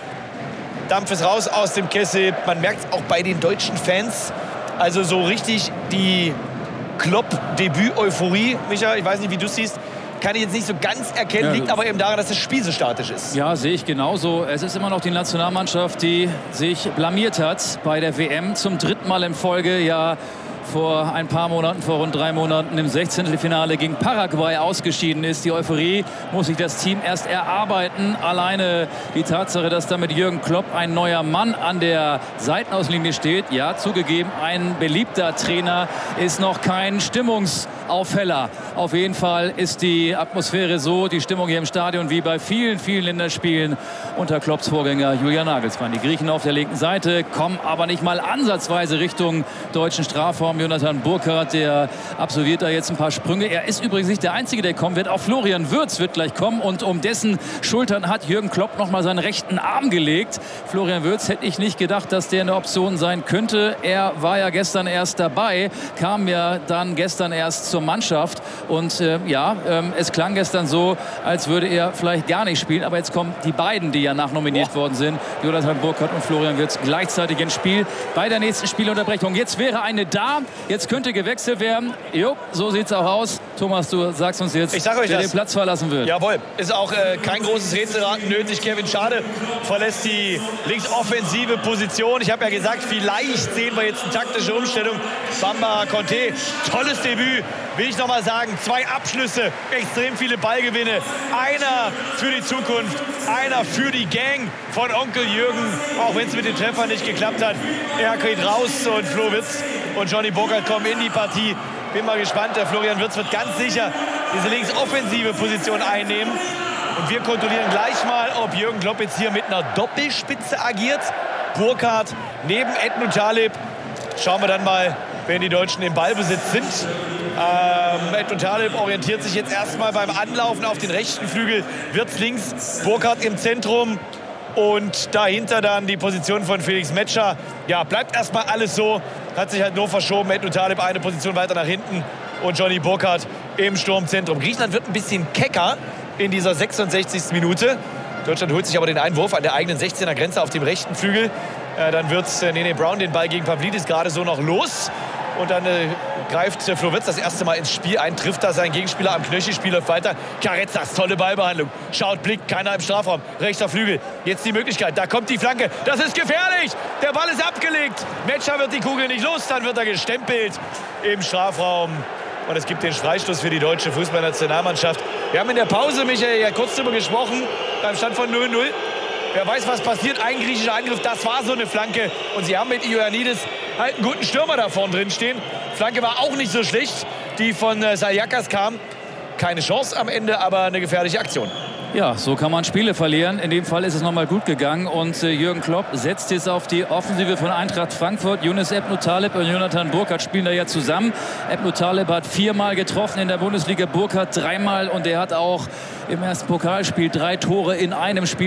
Dampf ist raus aus dem Kessel. Man merkt es auch bei den deutschen Fans. Also so richtig die Klopp-Debüt-Euphorie. Micha, ich weiß nicht, wie du es siehst. Kann ich jetzt nicht so ganz erkennen, ja, liegt aber eben daran, dass das Spiel so statisch ist. Ja, sehe ich genauso. Es ist immer noch die Nationalmannschaft, die sich blamiert hat bei der W M zum dritten Mal in Folge. Ja, vor ein paar Monaten, vor rund drei Monaten im Sechzehntelfinale gegen Paraguay ausgeschieden ist. Die Euphorie muss sich das Team erst erarbeiten. Alleine die Tatsache, dass da mit Jürgen Klopp ein neuer Mann an der Seitenauslinie steht. Ja, zugegeben, ein beliebter Trainer ist noch kein Stimmungsaufheller. Auf jeden Fall ist die Atmosphäre so, die Stimmung hier im Stadion wie bei vielen, vielen Länderspielen unter Klopps Vorgänger Julian Nagelsmann. Die Griechen auf der linken Seite kommen aber nicht mal ansatzweise Richtung deutschen Strafraum. Jonathan Burkhardt, der absolviert da jetzt ein paar Sprünge. Er ist übrigens nicht der Einzige, der kommen wird. Auch Florian Wirtz wird gleich kommen. Und um dessen Schultern hat Jürgen Klopp noch mal seinen rechten Arm gelegt. Florian Wirtz hätte ich nicht gedacht, dass der eine Option sein könnte. Er war ja gestern erst dabei, kam ja dann gestern erst zur zur Mannschaft. Und äh, ja, ähm, es klang gestern so, als würde er vielleicht gar nicht spielen. Aber jetzt kommen die beiden, die ja nachnominiert worden sind, Jonathan Burkhardt und Florian Wirtz, gleichzeitig ins Spiel bei der nächsten Spielunterbrechung. Jetzt wäre eine da, jetzt könnte gewechselt werden. Jo, so sieht es auch aus. Thomas, du sagst uns jetzt, ich sag euch wer das. den Platz verlassen wird. Jawohl, ist auch äh, kein großes Rätselraten nötig. Kevin Schade verlässt die linksoffensive Position. Ich habe ja gesagt, vielleicht sehen wir jetzt eine taktische Umstellung. Bamba Conte, tolles Debüt, will ich noch mal sagen. Zwei Abschlüsse, extrem viele Ballgewinne. Einer für die Zukunft, einer für die Gang von Onkel Jürgen. Auch wenn es mit den Treffern nicht geklappt hat. Er geht raus und Flo Wirtz und Johnny Burkhardt kommen in die Partie. Bin mal gespannt, der Florian Wirtz wird ganz sicher diese linksoffensive Position einnehmen. Und wir kontrollieren gleich mal, ob Jürgen Klopp jetzt hier mit einer Doppelspitze agiert. Burkhardt neben Edmund Taleb. Schauen wir dann mal, wenn die Deutschen im Ballbesitz sind. Ähm, Edmund Taleb orientiert sich jetzt erstmal beim Anlaufen auf den rechten Flügel. Wirtz links, Burkhardt im Zentrum. Und dahinter dann die Position von Felix Metscher. Ja, bleibt erstmal alles so. Hat sich halt nur verschoben. Edmund Taleb eine Position weiter nach hinten. Und Johnny Burkhardt im Sturmzentrum. Griechenland wird ein bisschen kecker in dieser sechsundsechzigsten Minute. Deutschland holt sich aber den Einwurf an der eigenen sechzehner Grenze auf dem rechten Flügel. Äh, dann wird äh, Nene Brown den Ball gegen Pavlidis gerade so noch los. Und dann äh, greift äh, Flo Wirtz das erste Mal ins Spiel ein, trifft da seinen Gegenspieler am Knöchel, Spiel läuft weiter. Carretzas, tolle Ballbehandlung. Schaut, blickt, keiner im Strafraum. Rechter Flügel, jetzt die Möglichkeit, da kommt die Flanke. Das ist gefährlich, der Ball ist abgelegt. Metscher wird die Kugel nicht los, dann wird er gestempelt im Strafraum. Und es gibt den Freistoß für die deutsche Fußballnationalmannschaft. Wir haben in der Pause, Michael, ja kurz darüber gesprochen, beim Stand von null null. Wer weiß, was passiert. Ein griechischer Angriff, das war so eine Flanke. Und sie haben mit Ioannidis halt einen guten Stürmer da vorne drin stehen. Flanke war auch nicht so schlecht, die von äh, Saliakas kam. Keine Chance am Ende, aber eine gefährliche Aktion. Ja, so kann man Spiele verlieren. In dem Fall ist es nochmal gut gegangen. Und äh, Jürgen Klopp setzt jetzt auf die Offensive von Eintracht Frankfurt. Yunus Ebnou Taleb und Jonathan Burkhardt spielen da ja zusammen. Ebnou Taleb hat viermal getroffen in der Bundesliga, Burkhardt dreimal. Und er hat auch im ersten Pokalspiel drei Tore in einem Spiel